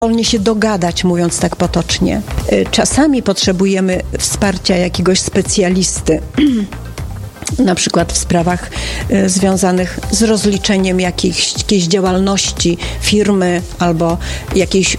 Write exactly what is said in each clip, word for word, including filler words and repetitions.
wolnie się dogadać, mówiąc tak potocznie. Czasami potrzebujemy wsparcia jakiegoś specjalisty, na przykład w sprawach y, związanych z rozliczeniem jakiejś, jakiejś działalności firmy albo jakiejś y,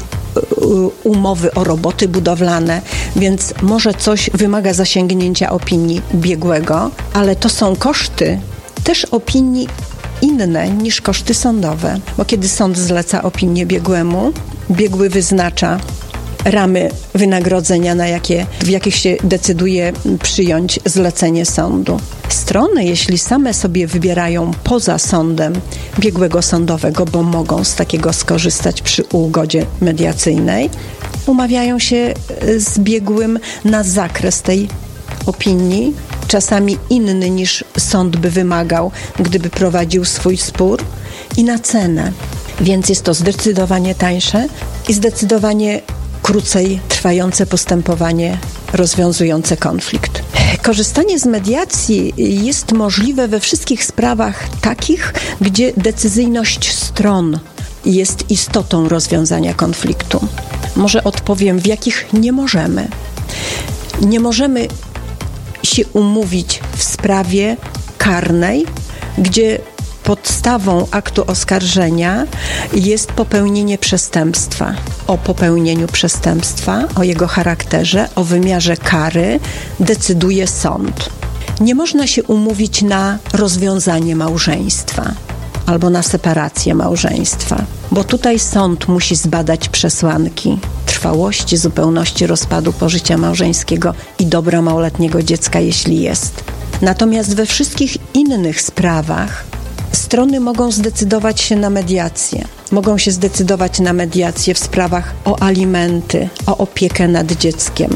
umowy o roboty budowlane, więc może coś wymaga zasięgnięcia opinii biegłego, ale to są koszty też opinii inne niż koszty sądowe, bo kiedy sąd zleca opinię biegłemu, biegły wyznacza ramy wynagrodzenia, na jakie, w jakich się decyduje przyjąć zlecenie sądu. Strony, jeśli same sobie wybierają poza sądem biegłego sądowego, bo mogą z takiego skorzystać przy ugodzie mediacyjnej, umawiają się z biegłym na zakres tej opinii, czasami inny niż sąd by wymagał, gdyby prowadził swój spór, i na cenę. Więc jest to zdecydowanie tańsze i zdecydowanie krócej trwające postępowanie rozwiązujące konflikt. Korzystanie z mediacji jest możliwe we wszystkich sprawach takich, gdzie decyzyjność stron jest istotą rozwiązania konfliktu. Może odpowiem, w jakich nie możemy. Nie możemy się umówić w sprawie karnej, gdzie podstawą aktu oskarżenia jest popełnienie przestępstwa. O popełnieniu przestępstwa, o jego charakterze, o wymiarze kary decyduje sąd. Nie można się umówić na rozwiązanie małżeństwa albo na separację małżeństwa, bo tutaj sąd musi zbadać przesłanki trwałości, zupełności rozpadu pożycia małżeńskiego i dobra małoletniego dziecka, jeśli jest. Natomiast we wszystkich innych sprawach strony mogą zdecydować się na mediację. Mogą się zdecydować na mediację w sprawach o alimenty, o opiekę nad dzieckiem,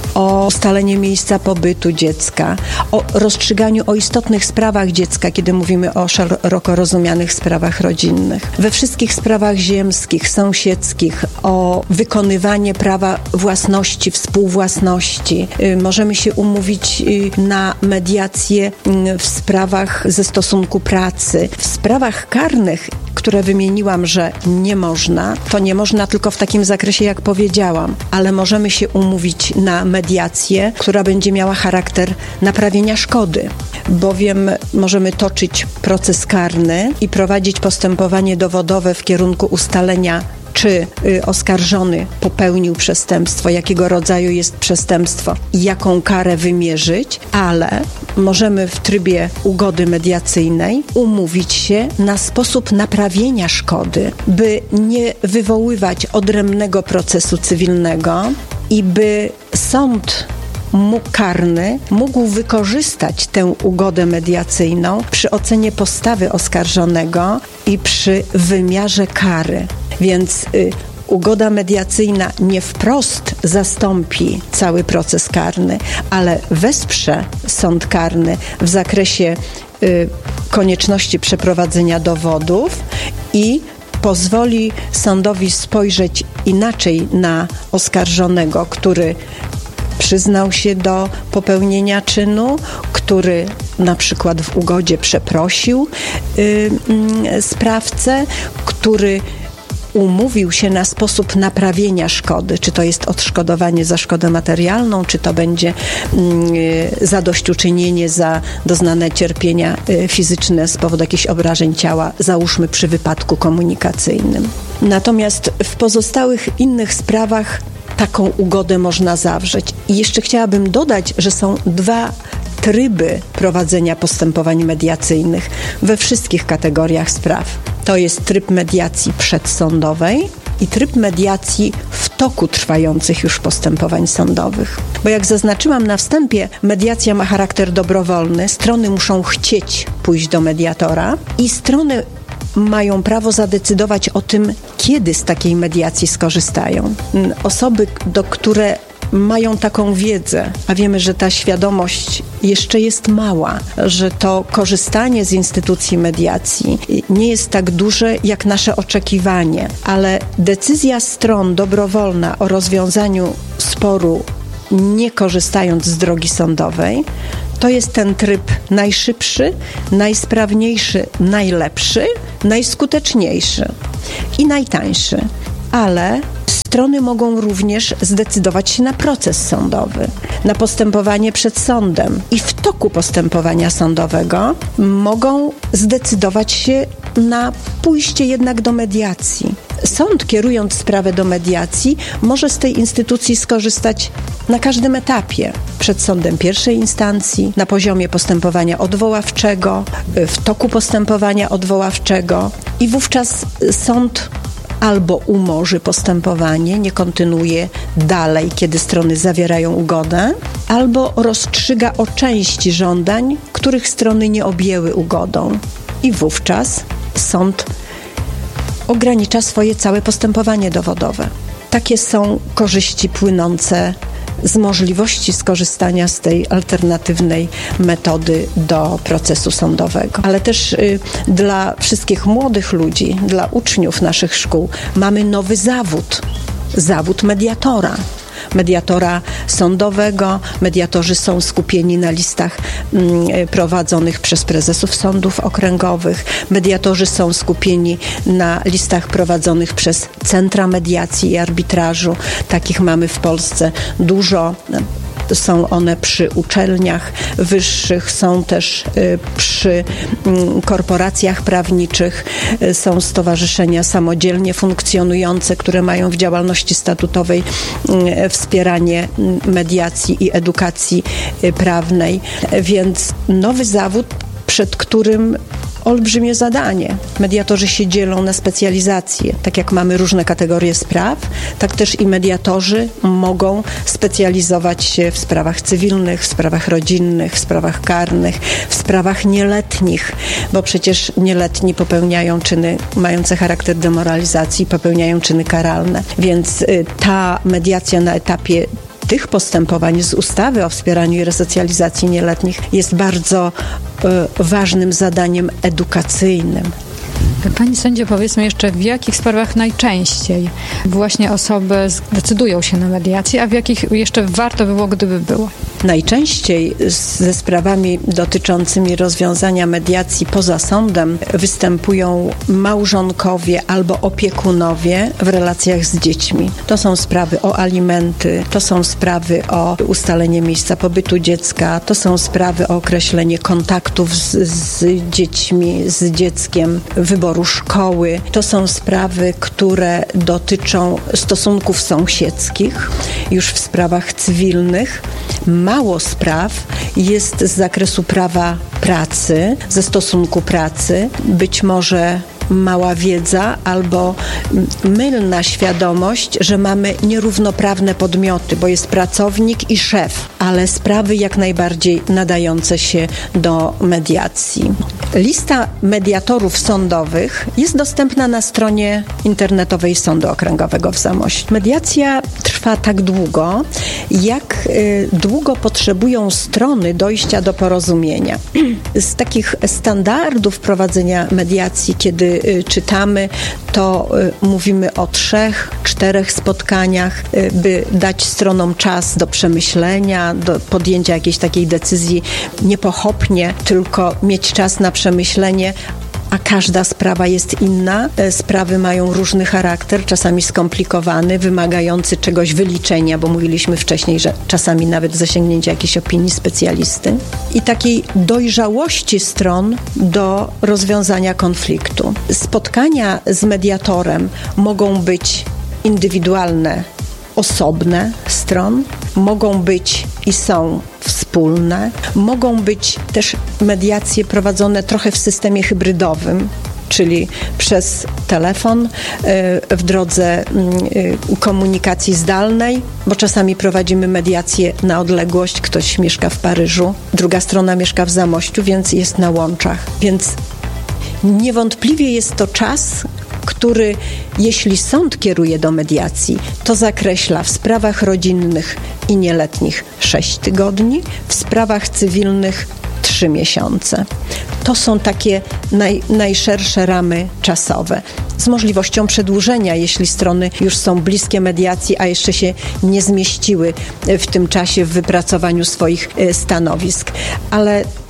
o ustalenie miejsca pobytu dziecka, o rozstrzyganiu o istotnych sprawach dziecka, kiedy mówimy o szeroko rozumianych sprawach rodzinnych. We wszystkich sprawach ziemskich, sąsiedzkich, o wykonywanie prawa własności, współwłasności. Możemy się umówić na mediację w sprawach ze stosunku pracy. W sprawach karnych, które wymieniłam, że nie można, to nie można tylko w takim zakresie, jak powiedziałam, ale możemy się umówić na mediację, która będzie miała charakter naprawienia szkody, bowiem możemy toczyć proces karny i prowadzić postępowanie dowodowe w kierunku ustalenia, czy y, oskarżony popełnił przestępstwo, jakiego rodzaju jest przestępstwo i jaką karę wymierzyć, ale możemy w trybie ugody mediacyjnej umówić się na sposób naprawienia szkody, by nie wywoływać odrębnego procesu cywilnego i by sąd mógł karny mógł wykorzystać tę ugodę mediacyjną przy ocenie postawy oskarżonego i przy wymiarze kary. Więc y, ugoda mediacyjna nie wprost zastąpi cały proces karny, ale wesprze sąd karny w zakresie y, konieczności przeprowadzenia dowodów i pozwoli sądowi spojrzeć inaczej na oskarżonego, który przyznał się do popełnienia czynu, który na przykład w ugodzie przeprosił y, y, sprawcę, który umówił się na sposób naprawienia szkody, czy to jest odszkodowanie za szkodę materialną, czy to będzie y, zadośćuczynienie za doznane cierpienia y, fizyczne z powodu jakichś obrażeń ciała, załóżmy przy wypadku komunikacyjnym. Natomiast w pozostałych innych sprawach taką ugodę można zawrzeć. I jeszcze chciałabym dodać, że są dwa tryby prowadzenia postępowań mediacyjnych we wszystkich kategoriach spraw. To jest tryb mediacji przedsądowej i tryb mediacji w toku trwających już postępowań sądowych. Bo jak zaznaczyłam na wstępie, mediacja ma charakter dobrowolny, strony muszą chcieć pójść do mediatora i strony mają prawo zadecydować o tym, kiedy z takiej mediacji skorzystają. Osoby, do które mają taką wiedzę, a wiemy, że ta świadomość jeszcze jest mała, że to korzystanie z instytucji mediacji nie jest tak duże jak nasze oczekiwanie, ale decyzja stron dobrowolna o rozwiązaniu sporu, nie korzystając z drogi sądowej, to jest ten tryb najszybszy, najsprawniejszy, najlepszy, najskuteczniejszy i najtańszy. Ale Strony mogą również zdecydować się na proces sądowy, na postępowanie przed sądem i w toku postępowania sądowego mogą zdecydować się na pójście jednak do mediacji. Sąd, kierując sprawę do mediacji, może z tej instytucji skorzystać na każdym etapie. Przed sądem pierwszej instancji, na poziomie postępowania odwoławczego, w toku postępowania odwoławczego i wówczas sąd albo umorzy postępowanie, nie kontynuuje dalej, kiedy strony zawierają ugodę, albo rozstrzyga o części żądań, których strony nie objęły ugodą. I wówczas sąd ogranicza swoje całe postępowanie dowodowe. Takie są korzyści płynące z możliwości skorzystania z tej alternatywnej metody do procesu sądowego. Ale też y, dla wszystkich młodych ludzi, dla uczniów naszych szkół mamy nowy zawód, zawód mediatora. Mediatora sądowego. Mediatorzy są skupieni na listach mm, prowadzonych przez prezesów sądów okręgowych. Mediatorzy są skupieni na listach prowadzonych przez centra mediacji i arbitrażu. Takich mamy w Polsce dużo. Są one przy uczelniach wyższych, są też y, przy y, korporacjach prawniczych, y, są stowarzyszenia samodzielnie funkcjonujące, które mają w działalności statutowej y, wspieranie mediacji i edukacji y, prawnej. Więc nowy zawód, przed którym olbrzymie zadanie. Mediatorzy się dzielą na specjalizacje. Tak jak mamy różne kategorie spraw, tak też i mediatorzy mogą specjalizować się w sprawach cywilnych, w sprawach rodzinnych, w sprawach karnych, w sprawach nieletnich, bo przecież nieletni popełniają czyny mające charakter demoralizacji, popełniają czyny karalne. Więc y, ta mediacja na etapie tych postępowań z ustawy o wspieraniu i resocjalizacji nieletnich jest bardzo y, ważnym zadaniem edukacyjnym. Pani sędzio, powiedzmy jeszcze, w jakich sprawach najczęściej właśnie osoby zdecydują się na mediację, a w jakich jeszcze warto by było, gdyby było? Najczęściej ze sprawami dotyczącymi rozwiązania mediacji poza sądem występują małżonkowie albo opiekunowie w relacjach z dziećmi. To są sprawy o alimenty, to są sprawy o ustalenie miejsca pobytu dziecka, to są sprawy o określenie kontaktów z, z dziećmi, z dzieckiem, wyboru szkoły. To są sprawy, które dotyczą stosunków sąsiedzkich, już w sprawach cywilnych. Mało spraw jest z zakresu prawa pracy, ze stosunku pracy. Być może mała wiedza albo mylna świadomość, że mamy nierównoprawne podmioty, bo jest pracownik i szef, ale sprawy jak najbardziej nadające się do mediacji. Lista mediatorów sądowych jest dostępna na stronie internetowej Sądu Okręgowego w Zamościu. Mediacja trwa tak długo, jak y, długo potrzebują strony dojścia do porozumienia. Z takich standardów prowadzenia mediacji, kiedy y, czytamy, to y, mówimy o trzech, czterech spotkaniach, y, by dać stronom czas do przemyślenia, do podjęcia jakiejś takiej decyzji niepochopnie, tylko mieć czas na przemyślenie, a każda sprawa jest inna. Sprawy mają różny charakter, czasami skomplikowany, wymagający czegoś wyliczenia, bo mówiliśmy wcześniej, że czasami nawet zasięgnięcia jakiejś opinii specjalisty i takiej dojrzałości stron do rozwiązania konfliktu. Spotkania z mediatorem mogą być indywidualne, osobne stron, mogą być i są wspólne, mogą być też mediacje prowadzone trochę w systemie hybrydowym, czyli przez telefon, w drodze komunikacji zdalnej, bo czasami prowadzimy mediację na odległość, ktoś mieszka w Paryżu, druga strona mieszka w Zamościu, więc jest na łączach. Więc niewątpliwie jest to czas, który, jeśli sąd kieruje do mediacji, to zakreśla w sprawach rodzinnych i nieletnich sześć tygodni, w sprawach cywilnych trzy miesiące. To są takie naj, najszersze ramy czasowe. Z możliwością przedłużenia, jeśli strony już są bliskie mediacji, a jeszcze się nie zmieściły w tym czasie w wypracowaniu swoich stanowisk. Ale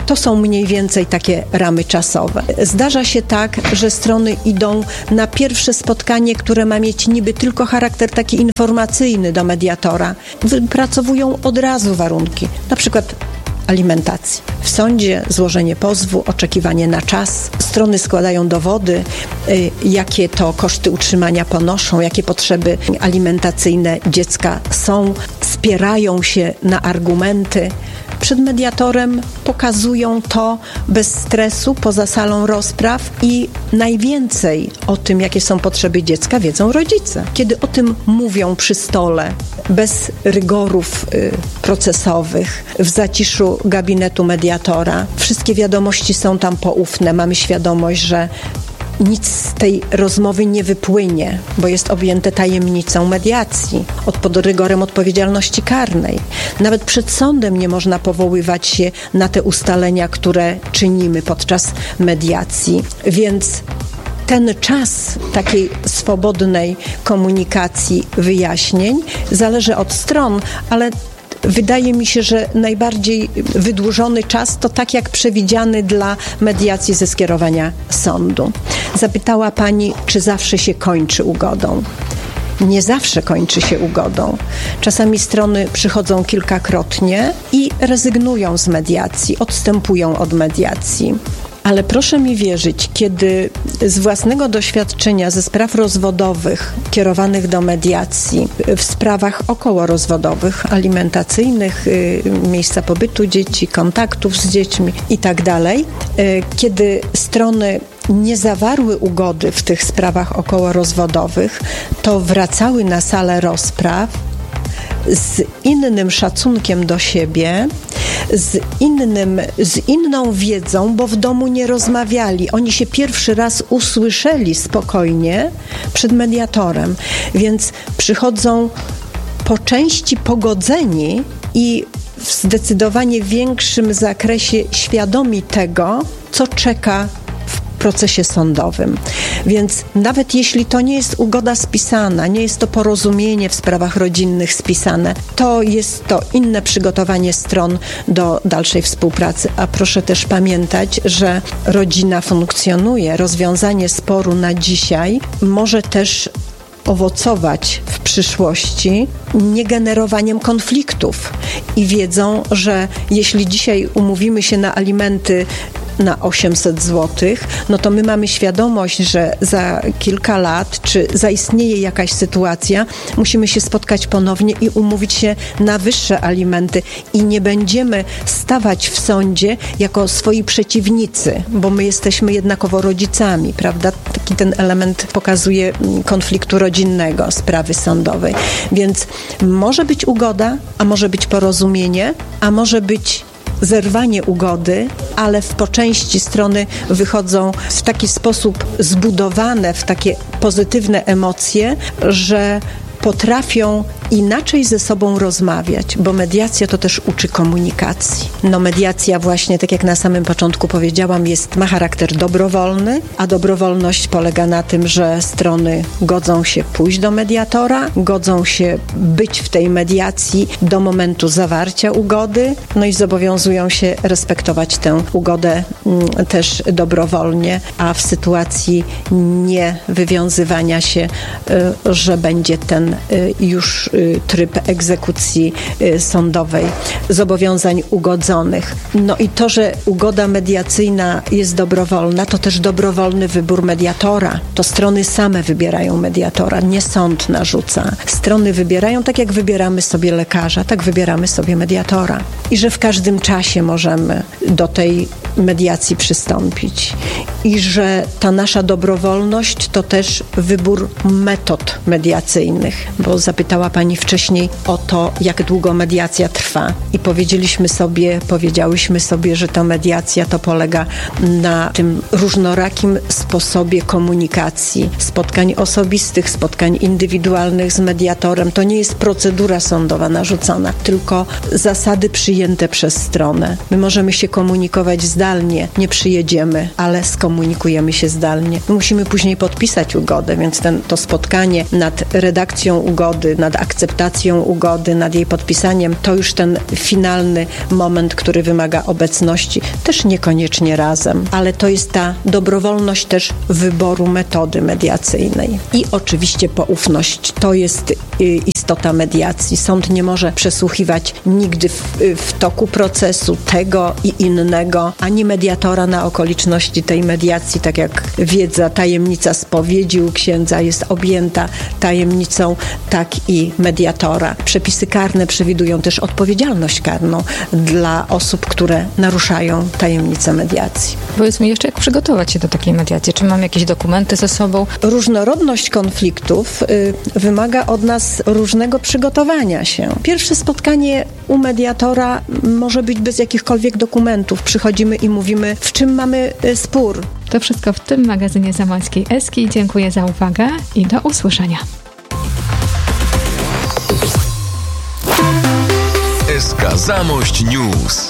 To są mniej więcej takie ramy czasowe. Zdarza się tak, że strony idą na pierwsze spotkanie, które ma mieć niby tylko charakter taki informacyjny do mediatora. Wypracowują od razu warunki, na przykład alimentacji. W sądzie złożenie pozwu, oczekiwanie na czas. Strony składają dowody, y, jakie to koszty utrzymania ponoszą, jakie potrzeby alimentacyjne dziecka są, spierają się na argumenty. Przed mediatorem pokazują to bez stresu, poza salą rozpraw i najwięcej o tym, jakie są potrzeby dziecka, wiedzą rodzice. Kiedy o tym mówią przy stole, bez rygorów y, procesowych, w zaciszu gabinetu mediatora, wszystkie wiadomości są tam poufne. Mamy świadomość, że nic z tej rozmowy nie wypłynie, bo jest objęte tajemnicą mediacji, pod rygorem odpowiedzialności karnej. Nawet przed sądem nie można powoływać się na te ustalenia, które czynimy podczas mediacji. Więc ten czas takiej swobodnej komunikacji, wyjaśnień zależy od stron, ale wydaje mi się, że najbardziej wydłużony czas to tak jak przewidziany dla mediacji ze skierowania sądu. Zapytała pani, czy zawsze się kończy ugodą. Nie zawsze kończy się ugodą. Czasami strony przychodzą kilkakrotnie i rezygnują z mediacji, odstępują od mediacji. Ale proszę mi wierzyć, kiedy z własnego doświadczenia ze spraw rozwodowych kierowanych do mediacji, w sprawach okołorozwodowych, alimentacyjnych, miejsca pobytu dzieci, kontaktów z dziećmi i tak dalej, kiedy strony nie zawarły ugody w tych sprawach okołorozwodowych, to wracały na salę rozpraw z innym szacunkiem do siebie, z innym, z inną wiedzą, bo w domu nie rozmawiali. Oni się pierwszy raz usłyszeli spokojnie przed mediatorem, więc przychodzą po części pogodzeni i w zdecydowanie większym zakresie świadomi tego, co czeka w procesie sądowym. Więc nawet jeśli to nie jest ugoda spisana, nie jest to porozumienie w sprawach rodzinnych spisane, to jest to inne przygotowanie stron do dalszej współpracy. A proszę też pamiętać, że rodzina funkcjonuje. Rozwiązanie sporu na dzisiaj może też owocować w przyszłości niegenerowaniem konfliktów. I wiedzą, że jeśli dzisiaj umówimy się na alimenty na osiemset złotych, no to my mamy świadomość, że za kilka lat, czy zaistnieje jakaś sytuacja, musimy się spotkać ponownie i umówić się na wyższe alimenty i nie będziemy stawać w sądzie jako swoi przeciwnicy, bo my jesteśmy jednakowo rodzicami, prawda? Taki ten element pokazuje konfliktu rodzinnego, sprawy sądowej. Więc może być ugoda, a może być porozumienie, a może być zerwanie ugody, ale w po części strony wychodzą w taki sposób zbudowane, w takie pozytywne emocje, że potrafią inaczej ze sobą rozmawiać, bo mediacja to też uczy komunikacji. No mediacja właśnie, tak jak na samym początku powiedziałam, jest, ma charakter dobrowolny, a dobrowolność polega na tym, że strony godzą się pójść do mediatora, godzą się być w tej mediacji do momentu zawarcia ugody, no i zobowiązują się respektować tę ugodę m, też dobrowolnie, a w sytuacji niewywiązywania się, y, że będzie ten y, już y, tryb egzekucji y, sądowej, zobowiązań ugodzonych. No i to, że ugoda mediacyjna jest dobrowolna, to też dobrowolny wybór mediatora. To strony same wybierają mediatora, nie sąd narzuca. Strony wybierają, tak jak wybieramy sobie lekarza, tak wybieramy sobie mediatora. I że w każdym czasie możemy do tej mediacji przystąpić. I że ta nasza dobrowolność to też wybór metod mediacyjnych, bo zapytała pani wcześniej o to, jak długo mediacja trwa. I powiedzieliśmy sobie, powiedziałyśmy sobie, że ta mediacja to polega na tym różnorakim sposobie komunikacji, spotkań osobistych, spotkań indywidualnych z mediatorem. To nie jest procedura sądowa narzucona, tylko zasady przyjęte przez stronę. My możemy się komunikować zdalnie, zdalnie nie przyjedziemy, ale skomunikujemy się zdalnie. Musimy później podpisać ugodę, więc ten, to spotkanie nad redakcją ugody, nad akceptacją ugody, nad jej podpisaniem, to już ten finalny moment, który wymaga obecności, też niekoniecznie razem, ale to jest ta dobrowolność też wyboru metody mediacyjnej. I oczywiście poufność. To jest istota mediacji. Sąd nie może przesłuchiwać nigdy w, w toku procesu tego i innego, ani mediatora na okoliczności tej mediacji, tak jak wiedza, tajemnica spowiedzi u księdza jest objęta tajemnicą, tak i mediatora. Przepisy karne przewidują też odpowiedzialność karną dla osób, które naruszają tajemnicę mediacji. Powiedz mi jeszcze, jak przygotować się do takiej mediacji? Czy mam jakieś dokumenty ze sobą? Różnorodność konfliktów y, wymaga od nas różnego przygotowania się. Pierwsze spotkanie u mediatora może być bez jakichkolwiek dokumentów. Przychodzimy i mówimy, w czym mamy y, spór. To wszystko w tym magazynie Zamojskiej Eski. Dziękuję za uwagę i do usłyszenia. S K Zamość News.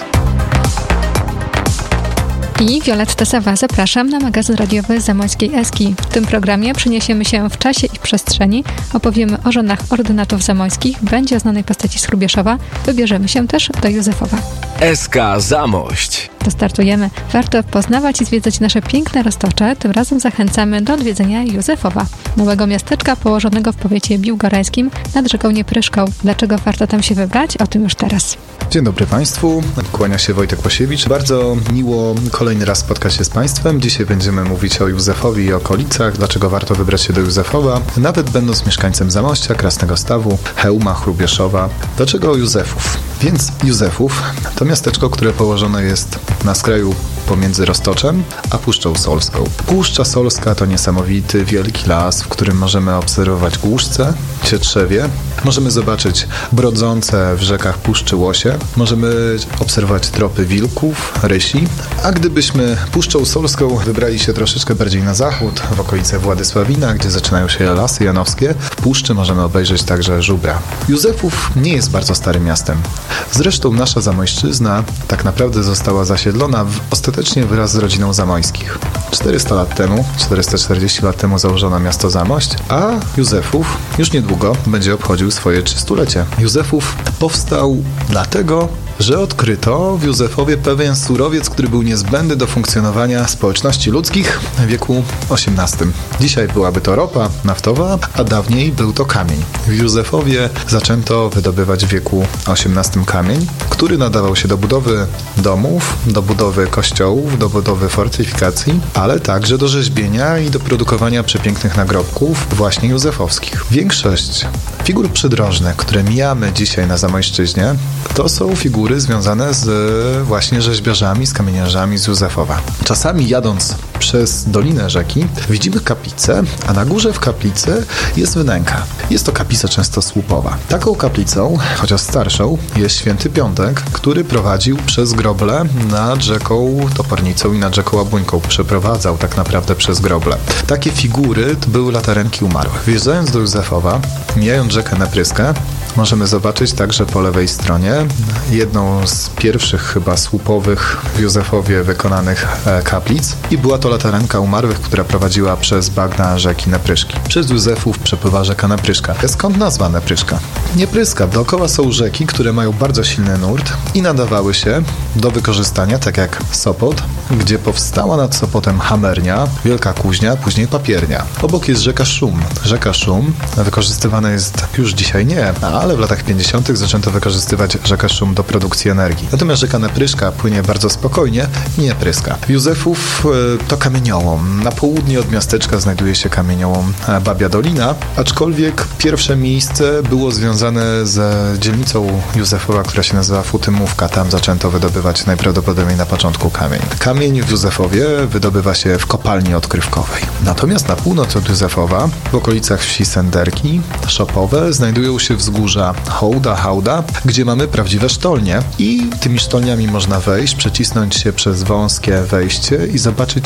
I Violetta Sawa, zapraszam na magazyn radiowy Zamojskiej Eski. W tym programie przeniesiemy się w czasie i przestrzeni, opowiemy o żonach ordynatów zamojskich, będzie o znanej postaci z Hrubieszowa, wybierzemy się też do Józefowa. S K Zamość. To startujemy. Warto poznawać i zwiedzać nasze piękne roztocze. Tym razem zachęcamy do odwiedzenia Józefowa, małego miasteczka położonego w powiecie biłgorajskim nad rzeką Niepryszką. Dlaczego warto tam się wybrać? O tym już teraz. Dzień dobry Państwu, kłania się Wojtek Posiewicz. Bardzo miło kolejny raz spotkać się z Państwem. Dzisiaj będziemy mówić o Józefowie i okolicach, dlaczego warto wybrać się do Józefowa, nawet będąc mieszkańcem Zamościa, Krasnego Stawu, Chełma, Hrubieszowa. Dlaczego Józefów? Więc Józefów to miasteczko, które położone jest na skraju pomiędzy Roztoczem a Puszczą Solską. Puszcza Solska to niesamowity, wielki las, w którym możemy obserwować głuszce, cietrzewie, możemy zobaczyć brodzące w rzekach puszczy łosie, możemy obserwować tropy wilków, rysi, a gdybyśmy Puszczą Solską wybrali się troszeczkę bardziej na zachód, w okolice Władysławina, gdzie zaczynają się lasy janowskie, w puszczy możemy obejrzeć także żubra. Józefów nie jest bardzo starym miastem. Zresztą nasza Zamojszczyzna tak naprawdę została zasiedlona w, ostatecznie wraz z rodziną Zamojskich. czterysta lat temu, czterysta czterdzieści lat temu założono miasto Zamość, a Józefów już niedługo będzie obchodził swoje trzystulecia. Józefów powstał dlatego, że odkryto w Józefowie pewien surowiec, który był niezbędny do funkcjonowania społeczności ludzkich w wieku osiemnastym. Dzisiaj byłaby to ropa naftowa, a dawniej był to kamień. W Józefowie zaczęto wydobywać w wieku osiemnastym kamień, który nadawał się do budowy domów, do budowy kościołów, do budowy fortyfikacji, ale także do rzeźbienia i do produkowania przepięknych nagrobków właśnie józefowskich. Większość figur przydrożnych, które mijamy dzisiaj na Zamojszczyźnie, to są figury związane z właśnie rzeźbiarzami, z kamieniarzami z Józefowa. Czasami jadąc przez dolinę rzeki widzimy kaplicę, a na górze w kaplicy jest wnęka. Jest to kaplica często słupowa. Taką kaplicą, chociaż starszą, jest Święty Piątek, który prowadził przez groble nad rzeką Topornicą i nad rzeką Łabuńką. Przeprowadzał tak naprawdę przez groble. Takie figury to były latarenki umarłych. Wjeżdżając do Józefowa, mijając rzekę Nepryskę, możemy zobaczyć także po lewej stronie jedną z pierwszych chyba słupowych w Józefowie wykonanych e, kaplic i była to latarenka umarłych, która prowadziła przez bagna rzeki Nepryszki. Przez Józefów przepływa rzeka Nepryszka. Skąd nazwa Nepryszka? Niepryska. Dookoła są rzeki, które mają bardzo silny nurt i nadawały się do wykorzystania, tak jak Sopot, gdzie powstała nad Sopotem Hamernia, wielka kuźnia, później papiernia. Obok jest rzeka Szum. Rzeka Szum wykorzystywana jest już dzisiaj nie, ale w latach pięćdziesiątych zaczęto wykorzystywać rzekę Szum do produkcji energii. Natomiast rzeka Nepryszka płynie bardzo spokojnie i nie pryska. Józefów y, to kamieniołom. Na południe od miasteczka znajduje się kamieniołom Babia Dolina, aczkolwiek pierwsze miejsce było związane z dzielnicą Józefowa, która się nazywa Futymówka. Tam zaczęto wydobywać najprawdopodobniej na początku kamień. Kamień w Józefowie wydobywa się w kopalni odkrywkowej. Natomiast na północ od Józefowa, w okolicach wsi Senderki, Szopowe, znajdują się wzgórza Hołda, Hałda, gdzie mamy prawdziwe sztolnie i tymi sztolniami można wejść, przecisnąć się przez wąskie wejście i zobaczyć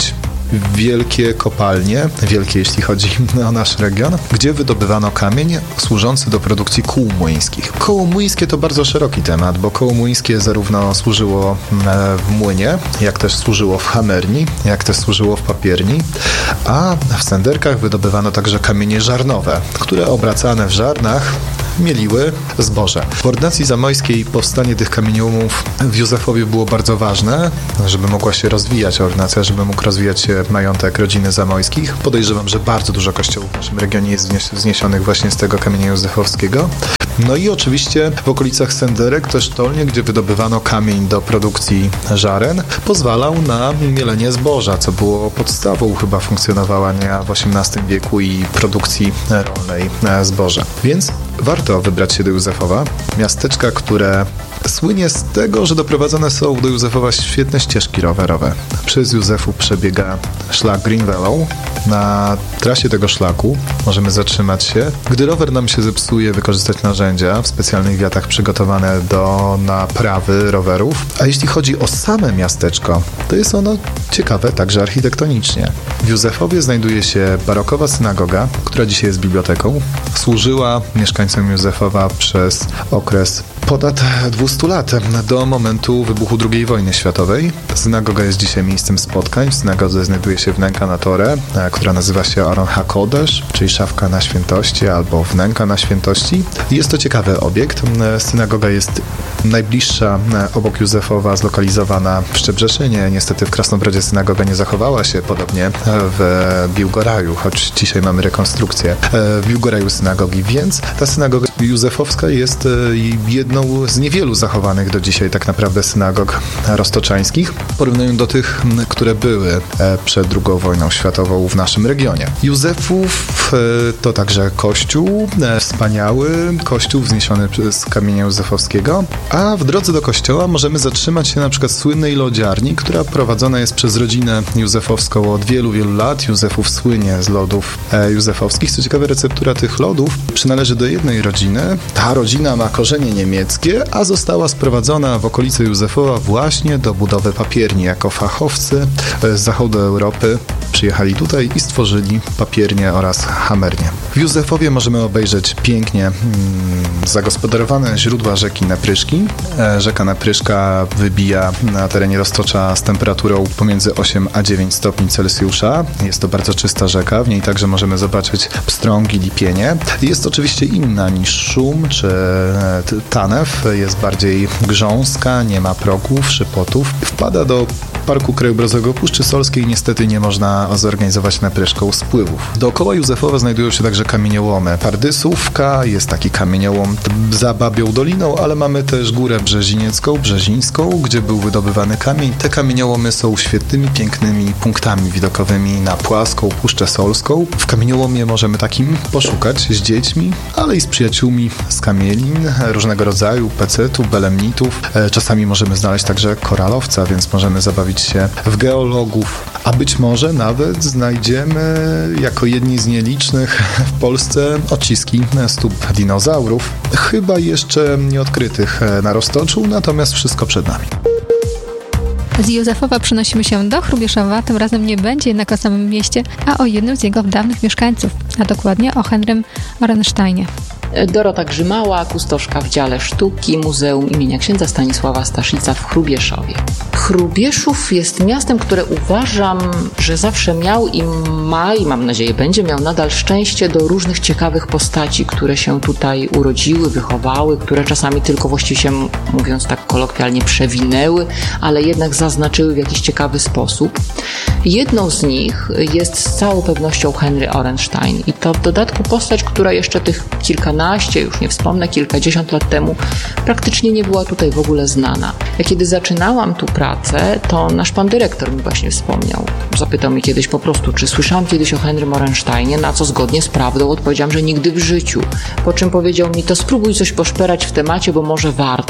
wielkie kopalnie, wielkie jeśli chodzi o nasz region, gdzie wydobywano kamień służący do produkcji kół młyńskich. Koło młyńskie to bardzo szeroki temat, bo koło młyńskie zarówno służyło w młynie, jak też służyło w hamerni, jak też służyło w papierni, a w senderkach wydobywano także kamienie żarnowe, które obracane w żarnach mieliły zboże. W ordynacji zamojskiej powstanie tych kamieniołomów w Józefowie było bardzo ważne, żeby mogła się rozwijać ordynacja, żeby mógł rozwijać się majątek rodziny zamojskich. Podejrzewam, że bardzo dużo kościołów w naszym regionie jest wzniesionych właśnie z tego kamienia józefowskiego. No i oczywiście w okolicach senderek też sztolnie, gdzie wydobywano kamień do produkcji żaren, pozwalał na mielenie zboża, co było podstawą chyba funkcjonowania w osiemnastym wieku i produkcji rolnej zboża. Więc warto wybrać się do Józefowa, miasteczka, które słynie z tego, że doprowadzone są do Józefowa świetne ścieżki rowerowe. Przez Józefów przebiega szlak Green Valley. Na trasie tego szlaku możemy zatrzymać się. Gdy rower nam się zepsuje, wykorzystać narzędzia w specjalnych wiatach przygotowane do naprawy rowerów. A jeśli chodzi o same miasteczko, to jest ono ciekawe także architektonicznie. W Józefowie znajduje się barokowa synagoga, która dzisiaj jest biblioteką. Służyła mieszkańcom Józefowa przez okres ponad dwieście lat, do momentu wybuchu drugiej wojny światowej. Synagoga jest dzisiaj miejscem spotkań. W synagodze znajduje się wnęka na Torę, która nazywa się Aron HaKodesh, czyli szafka na świętości albo wnęka na świętości. Jest to ciekawy obiekt. Synagoga jest najbliższa obok Józefowa, zlokalizowana w Szczebrzeszynie. Niestety w Krasnobrodzie synagoga nie zachowała się, podobnie w Biłgoraju, choć dzisiaj mamy rekonstrukcję w Biłgoraju synagogi, więc ta synagoga józefowska jest jedną z niewielu zachowanych do dzisiaj tak naprawdę synagog roztoczańskich, w porównaniu do tych, które były przed drugą wojną światową w naszym regionie. Józefów to także kościół, wspaniały kościół wzniesiony z kamienia józefowskiego, a w drodze do kościoła możemy zatrzymać się na przykład w słynnej lodziarni, która prowadzona jest przez rodzinę józefowską od wielu, wielu lat. Józefów słynie z lodów józefowskich. Co ciekawe, receptura tych lodów przynależy do jednej rodziny. Ta rodzina ma korzenie niemieckie, a została sprowadzona w okolice Józefowa właśnie do budowy papierni. Jako fachowcy z zachodu Europy przyjechali tutaj i stworzyli papiernię oraz hamernię. W Józefowie możemy obejrzeć pięknie mm, zagospodarowane źródła rzeki Napryszki. E, rzeka Napryszka wybija na terenie Roztocza z temperaturą pomiędzy osiem a dziewięć stopni Celsjusza. Jest to bardzo czysta rzeka, w niej także możemy zobaczyć pstrągi, lipienie. Jest oczywiście inna niż Szum czy Tanew. Jest bardziej grząska, nie ma progów, szypotów. Wpada do Parku Krajobrazowego Puszczy Solskiej. Niestety nie można zorganizować Napryszką spływów. Dookoła Józefowa znajdują się także kamieniołomy. Pardysówka, jest taki kamieniołom za Babią Doliną, ale mamy też Górę Brzeziniecką, Brzezińską, gdzie był wydobywany kamień. Te kamieniołomy są świetnymi, pięknymi punktami widokowymi na płaską Puszczę Solską. W kamieniołomie możemy takim poszukać z dziećmi, ale i z przyjaciółmi z kamielin różnego rodzaju, pecetu, belemnitów. Czasami możemy znaleźć także koralowca, więc możemy zabawić się w geologów, a być może nawet znajdziemy jako jedni z nielicznych w Polsce odciski stóp dinozaurów, chyba jeszcze nieodkrytych na Roztoczu, natomiast wszystko przed nami. Z Józefowa przenosimy się do Hrubieszowa, tym razem nie będzie jednak o samym mieście, a o jednym z jego dawnych mieszkańców, a dokładnie o Henrym Orensteinie. Dorota Grzymała, kustoszka w dziale sztuki Muzeum imienia księdza Stanisława Staszica w Hrubieszowie. Hrubieszów jest miastem, które uważam, że zawsze miał i ma, i mam nadzieję będzie miał nadal szczęście do różnych ciekawych postaci, które się tutaj urodziły, wychowały, które czasami tylko właściwie się, mówiąc tak kolokwialnie, przewinęły, ale jednak zaznaczyły w jakiś ciekawy sposób. Jedną z nich jest z całą pewnością Henry Orenstein i to w dodatku postać, która jeszcze tych kilkanaście, już nie wspomnę, kilkadziesiąt lat temu praktycznie nie była tutaj w ogóle znana. Ja kiedy zaczynałam tu pracę, to nasz pan dyrektor mi właśnie wspomniał. Zapytał mnie kiedyś po prostu, czy słyszałam kiedyś o Henrym Orensteinie, na co zgodnie z prawdą odpowiedziałam, że nigdy w życiu. Po czym powiedział mi, to spróbuj coś poszperać w temacie, bo może warto.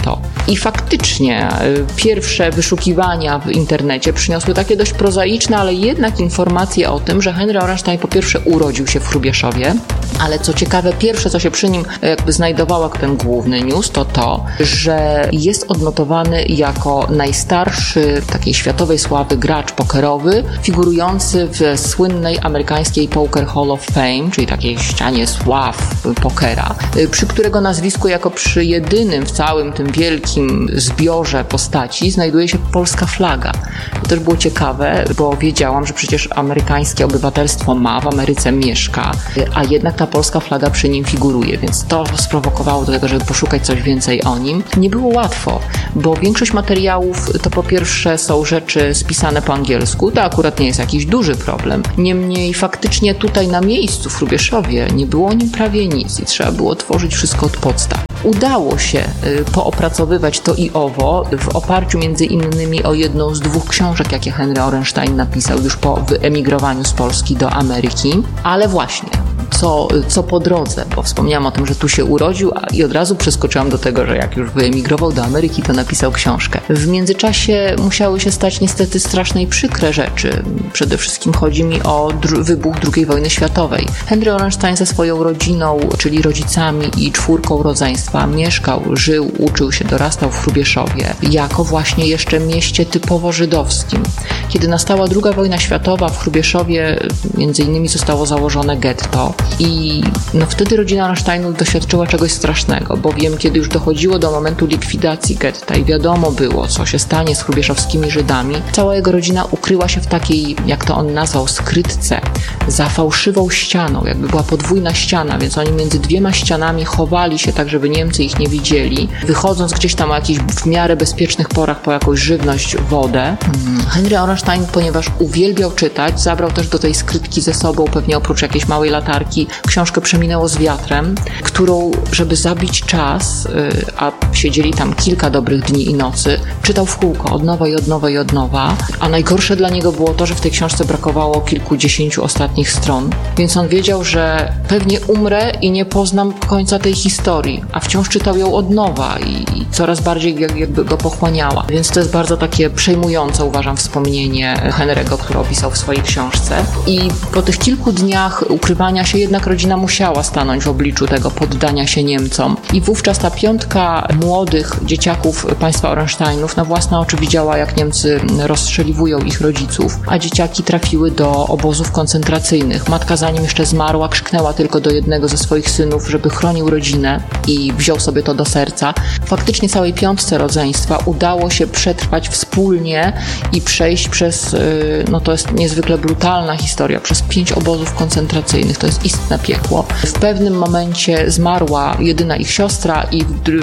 I faktycznie pierwsze wyszukiwania w internecie przyniosły takie dość prozaiczne, ale jednak informacje o tym, że Henry Orenstein po pierwsze urodził się w Hrubieszowie, ale co ciekawe, pierwsze co się przy nim jakby znajdowało jako ten główny news, to to, że jest odnotowany jako najstarszy takiej światowej sławy gracz pokerowy, figurujący w słynnej amerykańskiej Poker Hall of Fame, czyli takiej ścianie sław pokera, przy którego nazwisku jako przy jedynym w całym tym wielkim zbiorze postaci znajduje się polska flaga. To też było ciekawe, bo wiedziałam, że przecież amerykańskie obywatelstwo ma, w Ameryce mieszka, a jednak ta polska flaga przy nim figuruje, więc to sprowokowało do tego, żeby poszukać coś więcej o nim. Nie było łatwo, bo większość materiałów to po pierwsze są rzeczy spisane po angielsku, to akurat nie jest jakiś duży problem. Niemniej faktycznie tutaj na miejscu w Hrubieszowie nie było o nim prawie nic i trzeba było tworzyć wszystko od podstaw. Udało się poopracowywać to i owo w oparciu między innymi o jedną z dwóch książek, jakie Henry Orenstein napisał już po wyemigrowaniu z Polski do Ameryki, ale właśnie Co, co po drodze, bo wspomniałam o tym, że tu się urodził a, i od razu przeskoczyłam do tego, że jak już wyemigrował do Ameryki, to napisał książkę. W międzyczasie musiały się stać niestety straszne i przykre rzeczy. Przede wszystkim chodzi mi o dru- wybuch drugiej wojny światowej. Henry Orenstein ze swoją rodziną, czyli rodzicami i czwórką rodzeństwa mieszkał, żył, uczył się, dorastał w Hrubieszowie, jako właśnie jeszcze mieście typowo żydowskim. Kiedy nastała druga wojna światowa, w Hrubieszowie między innymi zostało założone getto. I no wtedy rodzina Orensteinów doświadczyła czegoś strasznego, bowiem kiedy już dochodziło do momentu likwidacji getta i wiadomo było, co się stanie z hrubieszowskimi Żydami, cała jego rodzina ukryła się w takiej, jak to on nazwał, skrytce, za fałszywą ścianą, jakby była podwójna ściana, więc oni między dwiema ścianami chowali się tak, żeby Niemcy ich nie widzieli, wychodząc gdzieś tam o jakichś w miarę bezpiecznych porach po jakąś żywność, wodę. Henry Orenstein, ponieważ uwielbiał czytać, zabrał też do tej skrytki ze sobą, pewnie oprócz jakiejś małej latarki, książkę Przeminęło z wiatrem, którą, żeby zabić czas, a siedzieli tam kilka dobrych dni i nocy, czytał w kółko, od nowa i od nowa i od nowa, a najgorsze dla niego było to, że w tej książce brakowało kilkudziesięciu ostatnich stron, więc on wiedział, że pewnie umrę i nie poznam końca tej historii, a wciąż czytał ją od nowa i coraz bardziej jakby go pochłaniała. Więc to jest bardzo takie przejmujące, uważam, wspomnienie Henry'ego, które opisał w swojej książce. I po tych kilku dniach ukrywania się jednak rodzina musiała stanąć w obliczu tego poddania się Niemcom. I wówczas ta piątka młodych dzieciaków państwa Orensteinów na własne oczy widziała, jak Niemcy rozstrzeliwują ich rodziców, a dzieciaki trafiły do obozów koncentracyjnych. Matka, zanim jeszcze zmarła, krzyknęła tylko do jednego ze swoich synów, żeby chronił rodzinę i wziął sobie to do serca. Faktycznie całej piątce rodzeństwa udało się przetrwać wspólnie i przejść przez, no to jest niezwykle brutalna historia, przez pięć obozów koncentracyjnych. To jest istne piekło. W pewnym momencie zmarła jedyna ich siostra i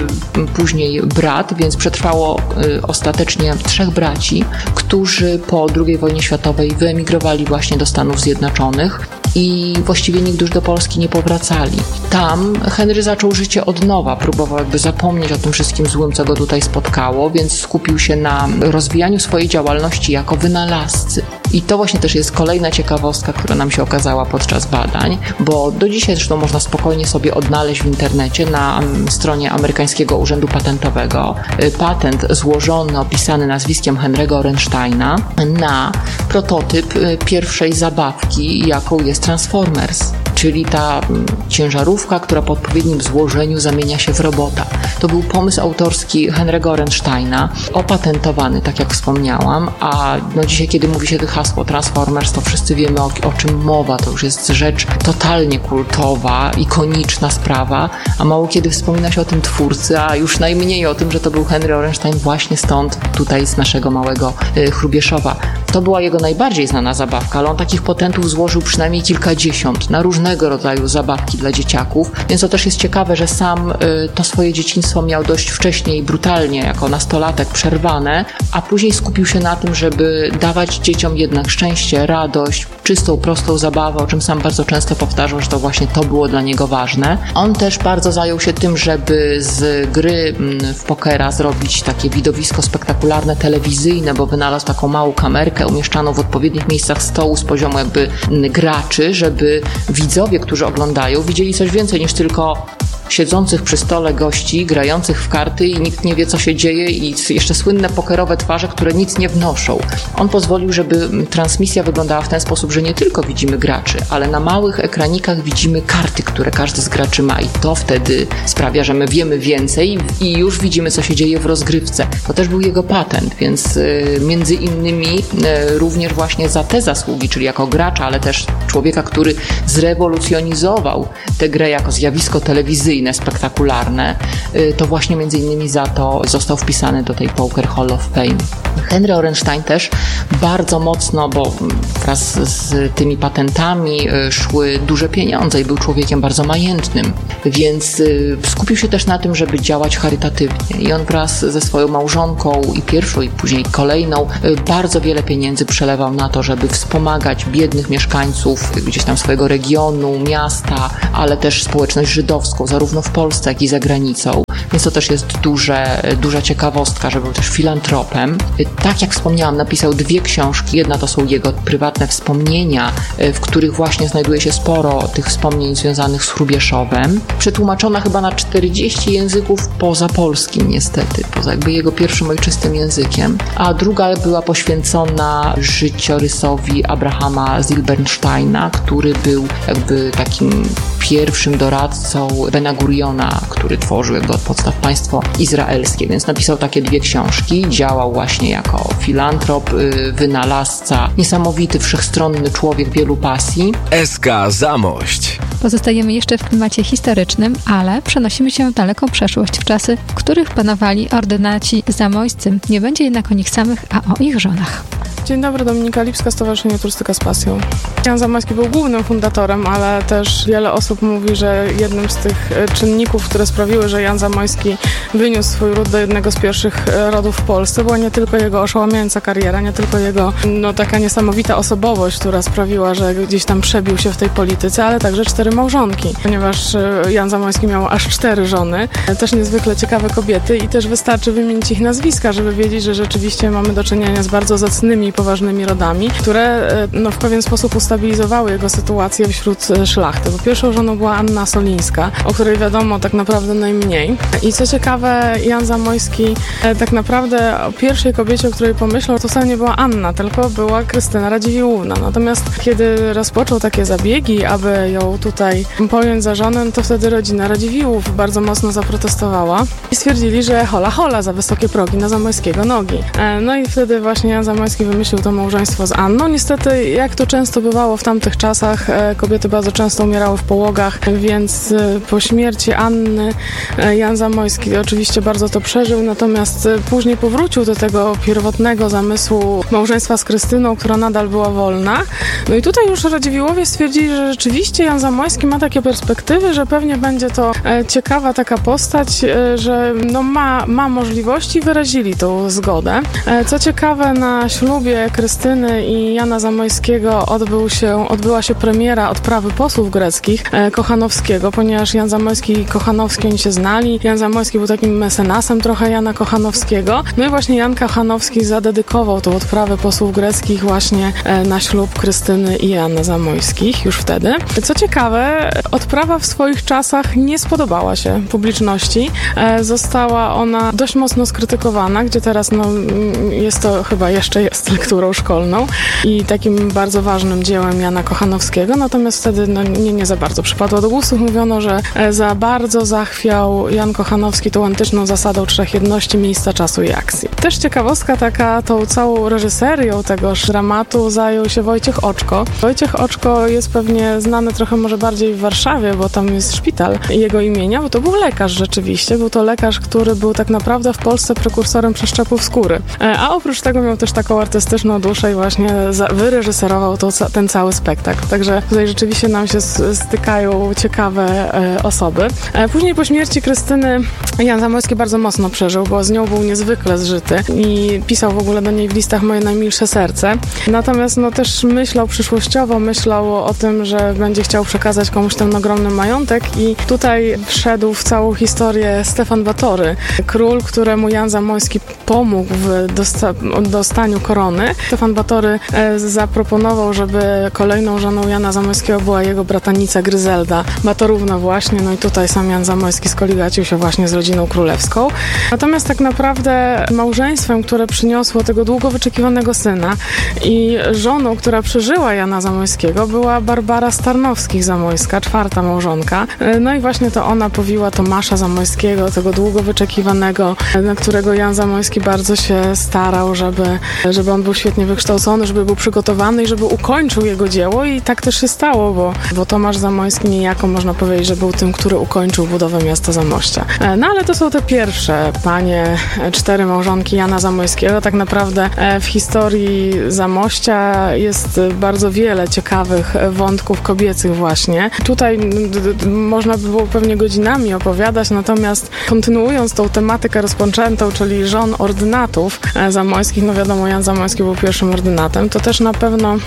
później brat, więc przetrwało ostatecznie trzech braci, którzy po drugiej wojnie światowej wyemigrowali właśnie do Stanów Zjednoczonych i właściwie nigdy już do Polski nie powracali. Tam Henry zaczął życie od nowa, próbował jakby zapomnieć o tym wszystkim złym, co go tutaj spotkało, więc skupił się na rozwijaniu swojej działalności jako wynalazcy. I to właśnie też jest kolejna ciekawostka, która nam się okazała podczas badań, bo do dzisiaj zresztą można spokojnie sobie odnaleźć w internecie na stronie amerykańskiego Urzędu Patentowego patent złożony, opisany nazwiskiem Henry'ego Orensteina na prototyp pierwszej zabawki, jaką jest Transformers, czyli ta ciężarówka, która po odpowiednim złożeniu zamienia się w robota. To był pomysł autorski Henry'ego Orensteina, opatentowany, tak jak wspomniałam, a no dzisiaj, kiedy mówi się hasło Transformers, to wszyscy wiemy, o, o czym mowa. To już jest rzecz totalnie kultowa, ikoniczna sprawa, a mało kiedy wspomina się o tym twórcy, a już najmniej o tym, że to był Henry Orenstein właśnie stąd, tutaj z naszego małego y, Hrubieszowa. To była jego najbardziej znana zabawka, ale on takich patentów złożył przynajmniej kilkadziesiąt na różnego rodzaju zabawki dla dzieciaków, więc to też jest ciekawe, że sam y, to swoje dzieciństwo miał dość wcześnie i brutalnie, jako nastolatek, przerwane, a później skupił się na tym, żeby dawać dzieciom jednak szczęście, radość, czystą, prostą zabawę, o czym sam bardzo często powtarzał, że to właśnie to było dla niego ważne. On też bardzo zajął się tym, żeby z gry w pokera zrobić takie widowisko spektakularne, telewizyjne, bo wynalazł taką małą kamerkę umieszczaną w odpowiednich miejscach stołu z poziomu jakby graczy, żeby widzowie, którzy oglądają, widzieli coś więcej niż tylko siedzących przy stole gości, grających w karty i nikt nie wie, co się dzieje, i jeszcze słynne pokerowe twarze, które nic nie wnoszą. On pozwolił, żeby transmisja wyglądała w ten sposób, że nie tylko widzimy graczy, ale na małych ekranikach widzimy karty, które każdy z graczy ma, i to wtedy sprawia, że my wiemy więcej i już widzimy, co się dzieje w rozgrywce. To też był jego patent, więc y, między innymi y, również właśnie za te zasługi, czyli jako gracza, ale też człowieka, który zrewolucjonizował tę grę jako zjawisko telewizyjne, spektakularne, y, to właśnie między innymi za to został wpisany do tej Poker Hall of Fame. Henry Orenstein też bardzo mocno, bo wraz z tymi patentami szły duże pieniądze i był człowiekiem bardzo majętnym, więc skupił się też na tym, żeby działać charytatywnie, i on wraz ze swoją małżonką i pierwszą i później kolejną bardzo wiele pieniędzy przelewał na to, żeby wspomagać biednych mieszkańców gdzieś tam swojego regionu, miasta, ale też społeczność żydowską, zarówno w Polsce, jak i za granicą. Więc to też jest duże, duża ciekawostka, że był też filantropem. Tak jak wspomniałam, napisał dwie książki. Jedna to są jego prywatne wspomnienia, w których właśnie znajduje się sporo tych wspomnień związanych z Hrubieszowem. Przetłumaczona chyba na czterdzieści języków poza polskim niestety, poza jakby jego pierwszym ojczystym językiem. A druga była poświęcona życiorysowi Abrahama Zilbersteina, który był jakby takim pierwszym doradcą Bena Guriona, który tworzył jakby od podstaw państwo izraelskie, więc napisał takie dwie książki. Działał właśnie jako filantrop, wynalazca, niesamowity, wszechstronny człowiek wielu pasji. S K Zamość. Pozostajemy jeszcze w klimacie historycznym, ale przenosimy się w daleką przeszłość, w czasy, w których panowali ordynaci zamojscy. Nie będzie jednak o nich samych, a o ich żonach. Dzień dobry, Dominika Lipska, Stowarzyszenie Turystyka z Pasją. Jan Zamoyski był głównym fundatorem, ale też wiele osób mówi, że jednym z tych czynników, które sprawiły, że Jan Zamoyski wyniósł swój ród do jednego z pierwszych rodów w Polsce, była nie tylko jego oszałamiająca kariera, nie tylko jego no, taka niesamowita osobowość, która sprawiła, że gdzieś tam przebił się w tej polityce, ale także cztery małżonki, ponieważ Jan Zamoyski miał aż cztery żony, też niezwykle ciekawe kobiety, i też wystarczy wymienić ich nazwiska, żeby wiedzieć, że rzeczywiście mamy do czynienia z bardzo zacnymi, poważnymi rodami, które no, w pewien sposób ustabilizowały jego sytuację wśród szlachty. Bo pierwszą żoną była Anna Solińska, o której wiadomo tak naprawdę najmniej. I co ciekawe, Jan Zamoyski tak naprawdę o pierwszej kobiecie, o której pomyślał, to wcale nie była Anna, tylko była Krystyna Radziwiłłówna. Natomiast kiedy rozpoczął takie zabiegi, aby ją tutaj pojąć za żonę, to wtedy rodzina Radziwiłłów bardzo mocno zaprotestowała i stwierdzili, że hola hola, za wysokie progi na Zamoyskiego nogi. No i wtedy właśnie Jan Zamoyski wymyślił to małżeństwo z Anną. Niestety, jak to często bywało w tamtych czasach, kobiety bardzo często umierały w połogach, więc po śmierci Anny Jan Zamoyski oczywiście bardzo to przeżył, natomiast później powrócił do tego pierwotnego zamysłu małżeństwa z Krystyną, która nadal była wolna. No i tutaj już Radziwiłłowie stwierdzili, że rzeczywiście Jan Zamoyski ma takie perspektywy, że pewnie będzie to ciekawa taka postać, że no ma, ma możliwości, i wyrazili tą zgodę. Co ciekawe, na ślubie Krystyny i Jana Zamoyskiego odbył się, odbyła się premiera odprawy posłów greckich e, Kochanowskiego, ponieważ Jan Zamoyski i Kochanowski oni się znali. Jan Zamoyski był takim mecenasem trochę Jana Kochanowskiego. No i właśnie Jan Kochanowski zadedykował tą odprawę posłów greckich właśnie e, na ślub Krystyny i Jana Zamoyskich już wtedy. Co ciekawe, odprawa w swoich czasach nie spodobała się publiczności. E, została ona dość mocno skrytykowana, gdzie teraz no, jest to chyba jeszcze jest lekturą szkolną i takim bardzo ważnym dziełem Jana Kochanowskiego, natomiast wtedy no, nie, nie za bardzo przypadło do gustu. Mówiono, że za bardzo zachwiał Jan Kochanowski tą antyczną zasadą trzech jedności, miejsca, czasu i akcji. Też ciekawostka taka, tą całą reżyserią tegoż dramatu zajął się Wojciech Oczko. Wojciech Oczko jest pewnie znany trochę może bardziej w Warszawie, bo tam jest szpital jego imienia, bo to był lekarz rzeczywiście. Był to lekarz, który był tak naprawdę w Polsce prekursorem przeszczepów skóry. A oprócz tego miał też taką artystyczną duszę i właśnie za, wyreżyserował to, ten cały spektakl. Także tutaj rzeczywiście nam się stykają ciekawe e, osoby. E, później po śmierci Krystyny Jan Jan Zamoyski bardzo mocno przeżył, bo z nią był niezwykle zżyty i pisał w ogóle do niej w listach Moje najmilsze serce. Natomiast no też myślał przyszłościowo, myślał o tym, że będzie chciał przekazać komuś ten ogromny majątek i tutaj wszedł w całą historię Stefan Batory, król, któremu Jan Zamoyski pomógł w dosta- dostaniu korony. Stefan Batory e, zaproponował, żeby kolejną żoną Jana Zamoyskiego była jego bratanica Gryzelda Batorówna właśnie, no i tutaj sam Jan Zamoyski skoligacił się właśnie z rodziną królewską. Natomiast tak naprawdę małżeństwem, które przyniosło tego długo wyczekiwanego syna i żoną, która przeżyła Jana Zamoyskiego, była Barbara Starnowskich-Zamojska, czwarta małżonka. No i właśnie to ona powiła Tomasza Zamoyskiego, tego długo wyczekiwanego, na którego Jan Zamoyski bardzo się starał, żeby, żeby on był świetnie wykształcony, żeby był przygotowany i żeby ukończył jego dzieło i tak też się stało, bo, bo Tomasz Zamoyski niejako można powiedzieć, że był tym, który ukończył budowę miasta Zamościa. No ale to są te pierwsze panie, cztery małżonki Jana Zamoyskiego. Tak naprawdę w historii Zamościa jest bardzo wiele ciekawych wątków kobiecych właśnie. Tutaj d- d- można by było pewnie godzinami opowiadać, natomiast kontynuując tą tematykę rozpoczętą, czyli żon ordynatów zamoyskich, no wiadomo, Jan Zamoyski był pierwszym ordynatem, to też na pewno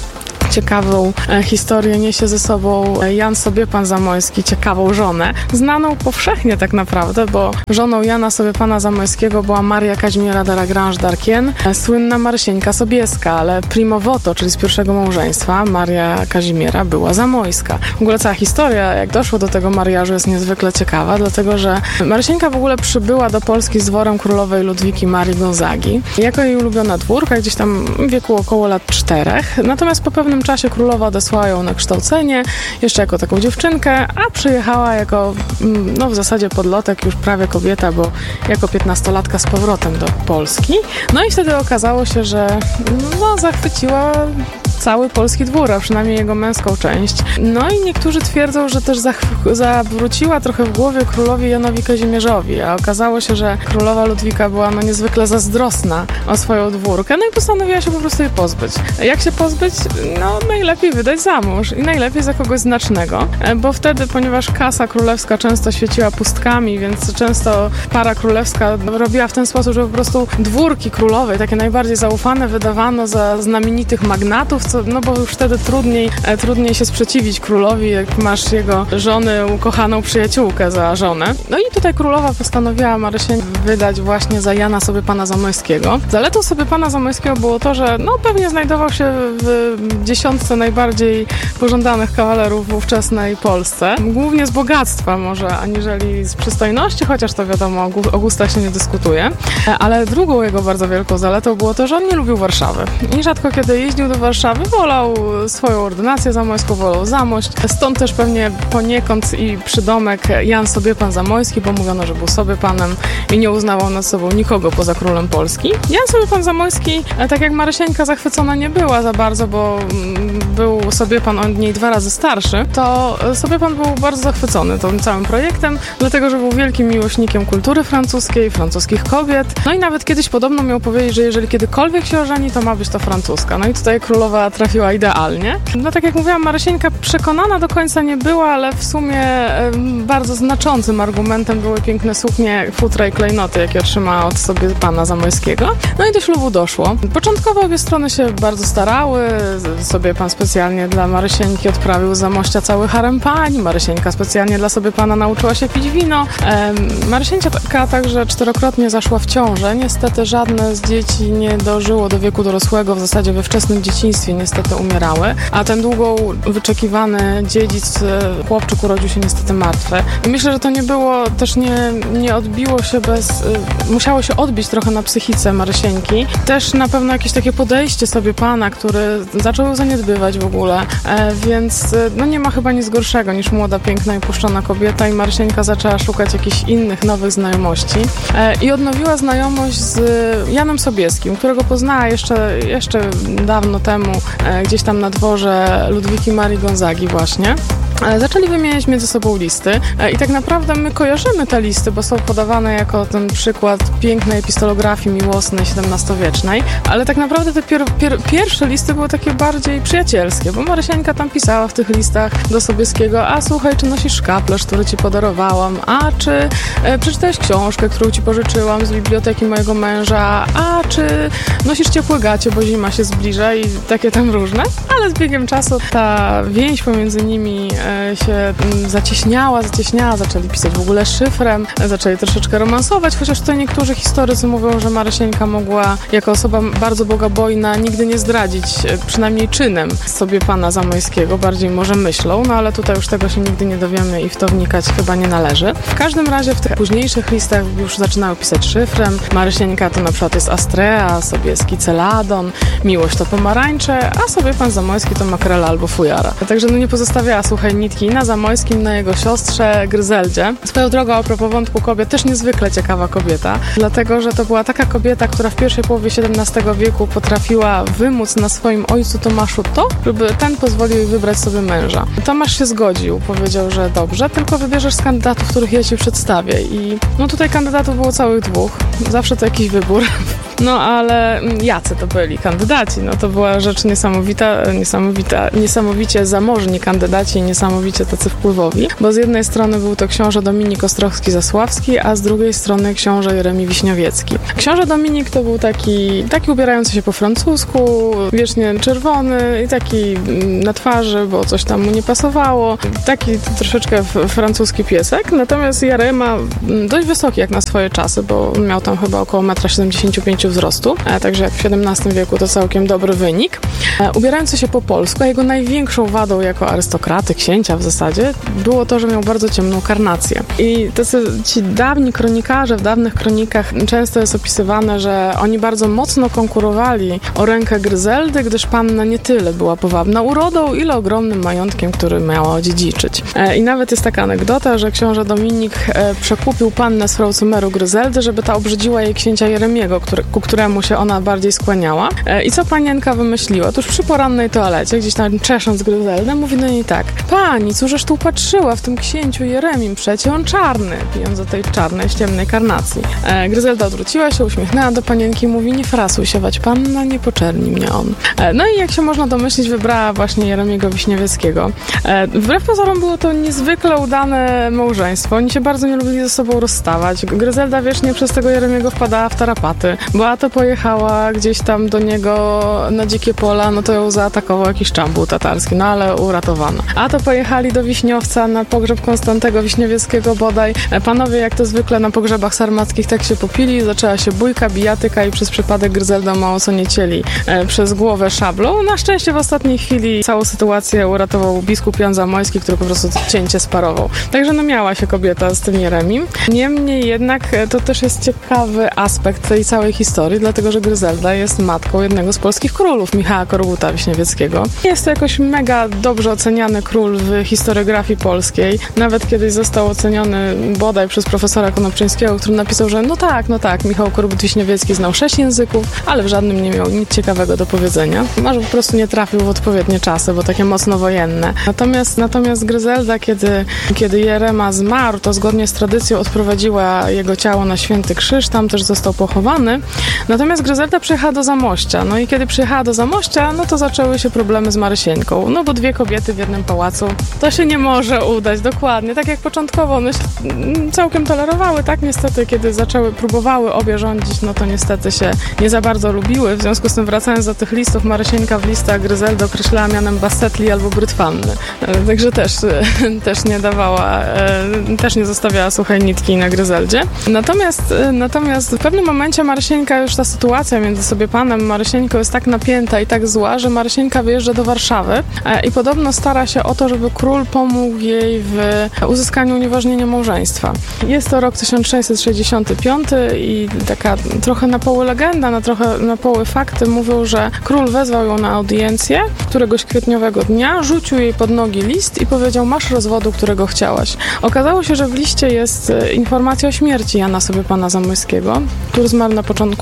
ciekawą historię niesie ze sobą Jan Sobiepan Zamoyski, ciekawą żonę, znaną powszechnie tak naprawdę, bo żoną Jana Sobiepana Zamoyskiego była Maria Kazimiera de la Grange d'Arquien, słynna Marysieńka Sobieska, ale primo voto, czyli z pierwszego małżeństwa, Maria Kazimiera była zamojska. W ogóle cała historia, jak doszło do tego mariażu, jest niezwykle ciekawa, dlatego że Marysieńka w ogóle przybyła do Polski z dworem królowej Ludwiki Marii Gonzagi, jako jej ulubiona dwórka, gdzieś tam w wieku około lat czterech, natomiast po pewnym czasie królowa odesłała ją na kształcenie, jeszcze jako taką dziewczynkę, a przyjechała jako, no w zasadzie podlotek, już prawie kobieta, bo jako piętnastolatka z powrotem do Polski. No i wtedy okazało się, że no, zachwyciła cały polski dwór, a przynajmniej jego męską część. No i niektórzy twierdzą, że też zach- zawróciła trochę w głowie królowi Janowi Kazimierzowi, a okazało się, że królowa Ludwika była no niezwykle zazdrosna o swoją dwórkę, no i postanowiła się po prostu jej pozbyć. Jak się pozbyć? No najlepiej wydać za mąż i najlepiej za kogoś znacznego, bo wtedy, ponieważ kasa królewska często świeciła pustkami, więc często para królewska robiła w ten sposób, że po prostu dwórki królowej, takie najbardziej zaufane, wydawano za znamienitych magnatów, co, no bo już wtedy trudniej, e, trudniej się sprzeciwić królowi, jak masz jego żony, ukochaną przyjaciółkę za żonę. No i tutaj królowa postanowiła Marysię wydać właśnie za Jana Sobiepana Zamoyskiego. Zaletą Sobiepana Zamoyskiego było to, że no pewnie znajdował się w dziesiątce najbardziej pożądanych kawalerów w ówczesnej Polsce. Głównie z bogactwa może, aniżeli z przystojności, chociaż to wiadomo, o gustach się nie dyskutuje. Ale drugą jego bardzo wielką zaletą było to, że on nie lubił Warszawy. I rzadko kiedy jeździł do Warszawy, wolał swoją ordynację zamojską, wolał Zamość. Stąd też pewnie poniekąd i przydomek Jan Sobiepan Zamoyski, bo mówiono, że był Sobiepanem i nie uznawał nad sobą nikogo poza królem Polski. Jan Sobiepan Zamoyski, tak jak Marysieńka, zachwycona nie była za bardzo, bo był Sobiepan od niej dwa razy starszy, to Sobiepan był bardzo zachwycony tym całym projektem, dlatego, że był wielkim miłośnikiem kultury francuskiej, francuskich kobiet. No i nawet kiedyś podobno miał powiedzieć, że jeżeli kiedykolwiek się ożeni, to ma być to francuska. No i tutaj królowa trafiła idealnie. No tak jak mówiłam, Marysieńka przekonana do końca nie była, ale w sumie e, bardzo znaczącym argumentem były piękne suknie, futra i klejnoty, jakie otrzymała od sobie pana Zamoyskiego. No i do ślubu doszło. Początkowo obie strony się bardzo starały. Sobie pan specjalnie dla Marysieńki odprawił z Zamościa cały harem pań. Marysieńka specjalnie dla sobie pana nauczyła się pić wino. E, Marysieńka także czterokrotnie zaszła w ciążę. Niestety żadne z dzieci nie dożyło do wieku dorosłego. W zasadzie we wczesnym dzieciństwie niestety umierały, a ten długo wyczekiwany dziedzic, chłopczyk urodził się niestety martwy. I myślę, że to nie było, też nie, nie odbiło się bez, musiało się odbić trochę na psychice Marysieńki. Też na pewno jakieś takie podejście sobie pana, który zaczął ją zaniedbywać w ogóle, e, więc no nie ma chyba nic gorszego niż młoda, piękna i puszczona kobieta i Marysieńka zaczęła szukać jakichś innych, nowych znajomości e, i odnowiła znajomość z Janem Sobieskim, którego poznała jeszcze, jeszcze dawno temu, e, gdzieś tam na dworze Ludwiki Marii Gonzagi właśnie. zaczęli wymieniać między sobą listy i tak naprawdę my kojarzymy te listy, bo są podawane jako ten przykład pięknej epistolografii miłosnej siedemnastowiecznej, ale tak naprawdę te pier- pier- pierwsze listy były takie bardziej przyjacielskie, bo Marysieńka tam pisała w tych listach do Sobieskiego: a słuchaj, czy nosisz szkaplerz, który ci podarowałam, a czy e, przeczytałeś książkę, którą ci pożyczyłam z biblioteki mojego męża, a czy nosisz ciepłe gacie, bo zima się zbliża i takie tam różne, ale z biegiem czasu ta więź pomiędzy nimi e, się m, zacieśniała, zacieśniała, zaczęli pisać w ogóle szyfrem, e, zaczęli troszeczkę romansować, chociaż tutaj niektórzy historycy mówią, że Marysieńka mogła jako osoba bardzo bogobojna nigdy nie zdradzić, e, przynajmniej czynem sobie pana Zamojskiego, bardziej może myślą, no ale tutaj już tego się nigdy nie dowiemy i w to wnikać chyba nie należy. W każdym razie w tych późniejszych listach już zaczynały pisać szyfrem. Marysieńka to na przykład jest Astrea, Sobieski Celadon, Miłość to pomarańcze, a sobie pan Zamojski to makrela albo fujara. Także no nie pozostawiała suchej nitki na Zamojskim, na jego siostrze Gryzeldzie. Swoją drogą, a propos wątku kobiet, też niezwykle ciekawa kobieta, dlatego, że to była taka kobieta, która w pierwszej połowie siedemnastego wieku potrafiła wymóc na swoim ojcu Tomaszu to, żeby ten pozwolił jej wybrać sobie męża. Tomasz się zgodził, powiedział, że dobrze, tylko wybierzesz z kandydatów, których ja ci przedstawię. I no tutaj kandydatów było całych dwóch. Zawsze to jakiś wybór. No ale jacy to byli kandydaci? No to była rzecz niesamowita, niesamowita, niesamowicie zamożni kandydaci, niesamowicie tacy wpływowi, bo z jednej strony był to książę Dominik Ostrowski-Zasławski, a z drugiej strony książę Jeremi Wiśniowiecki. Książę Dominik to był taki, taki ubierający się po francusku, wiecznie czerwony i taki na twarzy, bo coś tam mu nie pasowało. Taki troszeczkę francuski piesek, natomiast Jerema dość wysoki jak na swoje czasy, bo miał tam chyba około jeden siedemdziesiąt pięć metrów wzrostu, także jak w siedemnastym wieku to całkiem dobry wynik. Ubierający się po polsku, a jego największą wadą jako arystokraty, księcia w zasadzie, było to, że miał bardzo ciemną karnację. I tacy ci dawni kronikarze w dawnych kronikach często jest opisywane, że oni bardzo mocno konkurowali o rękę Gryzeldy, gdyż panna nie tyle była powabna urodą, ile ogromnym majątkiem, który miała odziedziczyć. I nawet jest taka anegdota, że książę Dominik przekupił pannę z Fraucumeru Gryzeldy, żeby ta obrzydziła jej księcia Jeremiego, który, ku któremu się ona bardziej skłaniała. I co panienka wymyśliła? Otóż przy porannej toalecie, gdzieś tam czesząc Gryzeldę, mówi do niej tak: pani, cóżeż tu patrzyła w tym księciu Jeremim, przecie on czarny, pijąc do tej czarnej, ciemnej karnacji. E, Gryzelda odwróciła się, uśmiechnęła do panienki i mówi: nie frasuj się, wać panna, nie poczerni mnie on. E, no i jak się można domyślić, wybrała właśnie Jeremiego Wiśniowieckiego. E, wbrew pozorom było to niezwykle udane małżeństwo. Oni się bardzo nie lubili ze sobą rozstawać. Gryzelda wiecznie przez tego Jeremiego wpadała w tarapaty, bo a to pojechała gdzieś tam do niego na dzikie pola, no to ją zaatakował jakiś czambół tatarski, no ale uratowano. A to pojechali do Wiśniowca na pogrzeb Konstantego Wiśniowieckiego bodaj. Panowie, jak to zwykle na pogrzebach sarmackich, tak się popili, zaczęła się bójka, bijatyka i przez przypadek Gryzelda mało co nie cieli e, przez głowę szablą. Na szczęście w ostatniej chwili całą sytuację uratował biskup Jan Zamojski, który po prostu cięcie sparował. Także no miała się kobieta z tym Jeremim. Niemniej jednak to też jest ciekawy aspekt tej całej historii, dlatego że Gryzelda jest matką jednego z polskich królów, Michała Koryguta Wiśniowieckiego. Jest to jakoś mega dobrze oceniany król w historiografii polskiej. Nawet kiedyś został oceniony bodaj przez profesora Konopczyńskiego, który napisał, że no tak, no tak, Michał Korygut Wiśniowiecki znał sześć języków, ale w żadnym nie miał nic ciekawego do powiedzenia. Może po prostu nie trafił w odpowiednie czasy, bo takie mocno wojenne. Natomiast, natomiast Gryzelda, kiedy, kiedy Jerema zmarł, to zgodnie z tradycją odprowadziła jego ciało na Święty Krzyż, tam też został pochowany. Natomiast Gryzelda przyjechała do Zamościa. No i kiedy przyjechała do Zamościa, no to zaczęły się problemy z Marysieńką. No bo dwie kobiety w jednym pałacu, to się nie może udać, dokładnie. Tak jak początkowo one się całkiem tolerowały, tak niestety, kiedy zaczęły, próbowały obie rządzić, no to niestety się nie za bardzo lubiły. W związku z tym, wracając do tych listów, Marysieńka w listach Gryzeldę określała mianem Bassetli albo Brytwanny. Także też, też nie dawała, też nie zostawiała suchej nitki na Gryzeldzie. Natomiast, natomiast w pewnym momencie Marysieńka, już ta sytuacja między sobie panem Marysieńką jest tak napięta i tak zła, że Marysieńka wyjeżdża do Warszawy i podobno stara się o to, żeby król pomógł jej w uzyskaniu unieważnienia małżeństwa. Jest to rok tysiąc sześćset sześćdziesiąty piąty i taka trochę na poły legenda, na trochę na poły fakty mówią, że król wezwał ją na audiencję któregoś kwietniowego dnia, rzucił jej pod nogi list i powiedział: masz rozwodu, którego chciałaś. Okazało się, że w liście jest informacja o śmierci Jana sobie pana Zamojskiego, który zmarł na początku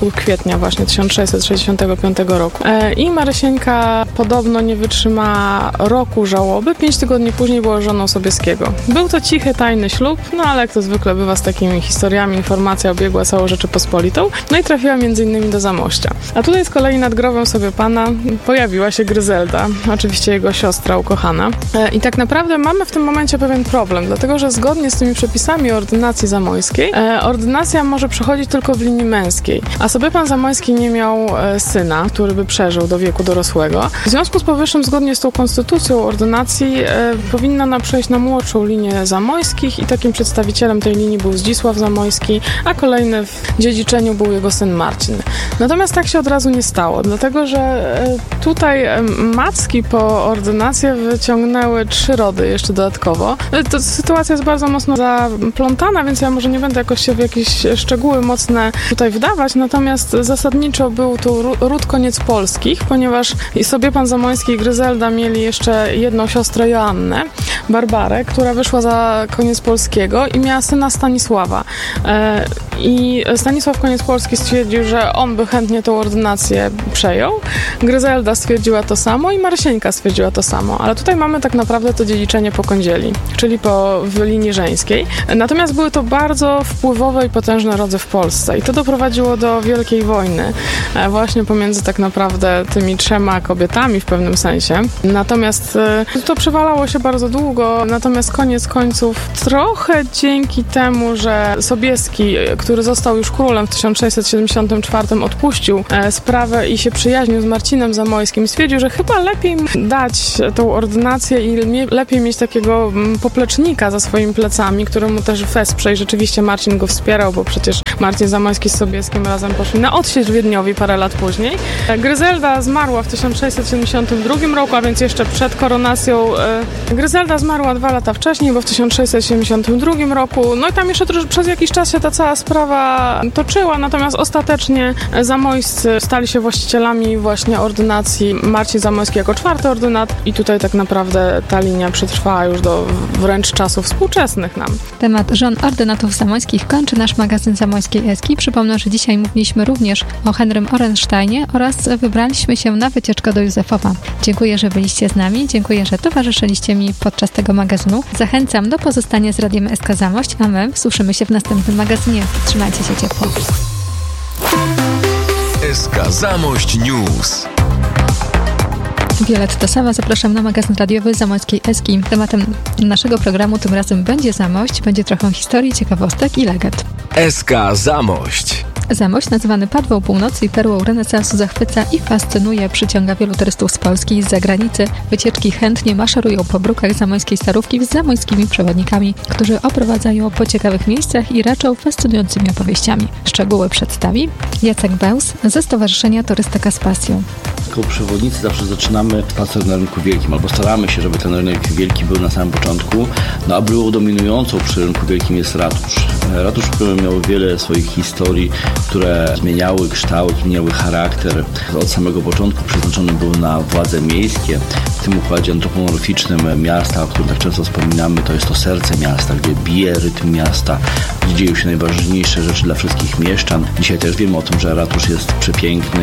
początku kwietnia właśnie tysiąc sześćset sześćdziesiątego piątego roku. I Marysieńka podobno nie wytrzyma roku żałoby. Pięć tygodni później była żoną Sobieskiego. Był to cichy, tajny ślub, no ale jak to zwykle bywa z takimi historiami, informacja obiegła całą Rzeczypospolitą, no i trafiła między innymi do Zamościa. A tutaj z kolei nad grobem sobie pana pojawiła się Gryzelda, oczywiście jego siostra ukochana. I tak naprawdę mamy w tym momencie pewien problem, dlatego że zgodnie z tymi przepisami ordynacji zamojskiej, ordynacja może przechodzić tylko w linii męskiej, a sobie pan Zamoyski nie miał syna, który by przeżył do wieku dorosłego. W związku z powyższym, zgodnie z tą konstytucją ordynacji, powinna ona przejść na młodszą linię Zamojskich i takim przedstawicielem tej linii był Zdzisław Zamojski, a kolejny w dziedziczeniu był jego syn Marcin. Natomiast tak się od razu nie stało, dlatego że tutaj macki po ordynację wyciągnęły trzy rody jeszcze dodatkowo. To sytuacja jest bardzo mocno zaplątana, więc ja może nie będę jakoś się w jakieś szczegóły mocne tutaj wdawać, natomiast zasadniczo był tu ród koniec polskich, ponieważ i sobie pan Zamoyski i Gryzelda mieli jeszcze jedną siostrę Joannę, Barbarę, która wyszła za koniec polskiego i miała syna Stanisława. I Stanisław koniec polski stwierdził, że on by chętnie tą ordynację przejął. Gryzelda stwierdziła to samo i Marysieńka stwierdziła to samo. Ale tutaj mamy tak naprawdę to dziedziczenie po kądzieli, czyli po w linii żeńskiej. Natomiast były to bardzo wpływowe i potężne rody w Polsce i to doprowadziło do wielkiej wojny właśnie pomiędzy tak naprawdę tymi trzema kobietami w pewnym sensie. Natomiast to przewalało się bardzo długo, natomiast koniec końców trochę dzięki temu, że Sobieski, który został już królem w tysiąc sześćset siedemdziesiątym czwartym odpuścił sprawę i się przyjaźnił z Marcinem Zamojskim, stwierdził, że chyba lepiej dać tą ordynację i lepiej mieć takiego poplecznika za swoimi plecami, który mu też wesprze i rzeczywiście Marcin go wspierał, bo przecież Marcin Zamojski z Sobieskim razem poszli na odsiecz Wiedniowi parę lat później. Gryzelda zmarła w tysiąc sześćset siedemdziesiątym drugim roku, a więc jeszcze przed koronacją. Gryzelda zmarła dwa lata wcześniej, bo w tysiąc sześćset siedemdziesiątym drugim roku. No i tam jeszcze przez jakiś czas się ta cała sprawa toczyła, natomiast ostatecznie Zamojscy stali się właścicielami właśnie ordynacji. Marcin Zamojski jako czwarty ordynat i tutaj tak naprawdę ta linia przetrwała już do wręcz czasów współczesnych nam. Temat żon ordynatów zamojskich kończy nasz magazyn Zamojskiej Eski. Przypomnę, że dzisiaj mówiliśmy również o Henrym Orensteinie oraz wybraliśmy się na wycieczkę do Józefowa. Dziękuję, że byliście z nami, dziękuję, że towarzyszyliście mi podczas tego magazynu. Zachęcam do pozostania z Radiem S K Zamość, a my słyszymy się w następnym magazynie. Trzymajcie się ciepło. S K Zamość News. Violetta Sawa, zapraszam na magazyn radiowy Zamojskiej Eski. Tematem naszego programu tym razem będzie Zamość, będzie trochę historii, ciekawostek i legend. S K Zamość. Zamość, nazywany Padwą Północy i perłą renesansu, zachwyca i fascynuje, przyciąga wielu turystów z Polski i z zagranicy. Wycieczki chętnie maszerują po brukach zamojskiej Starówki z zamojskimi przewodnikami, którzy oprowadzają po ciekawych miejscach i raczą fascynującymi opowieściami. Szczegóły przedstawi Jacek Bełs ze Stowarzyszenia Turystyka z Pasją. Jako przewodnicy zawsze zaczynamy spacer na rynku wielkim, albo staramy się, żeby ten rynek wielki był na samym początku, no a było dominującą przy rynku wielkim jest ratusz. Ratusz miał wiele swoich historii, które zmieniały kształt, zmieniały charakter. Od samego początku przeznaczony był na władze miejskie. W tym układzie antropomorficznym miasta, o którym tak często wspominamy, to jest to serce miasta, gdzie bije rytm miasta, gdzie dzieją się najważniejsze rzeczy dla wszystkich mieszczan. Dzisiaj też wiemy o tym, że ratusz jest przepiękny,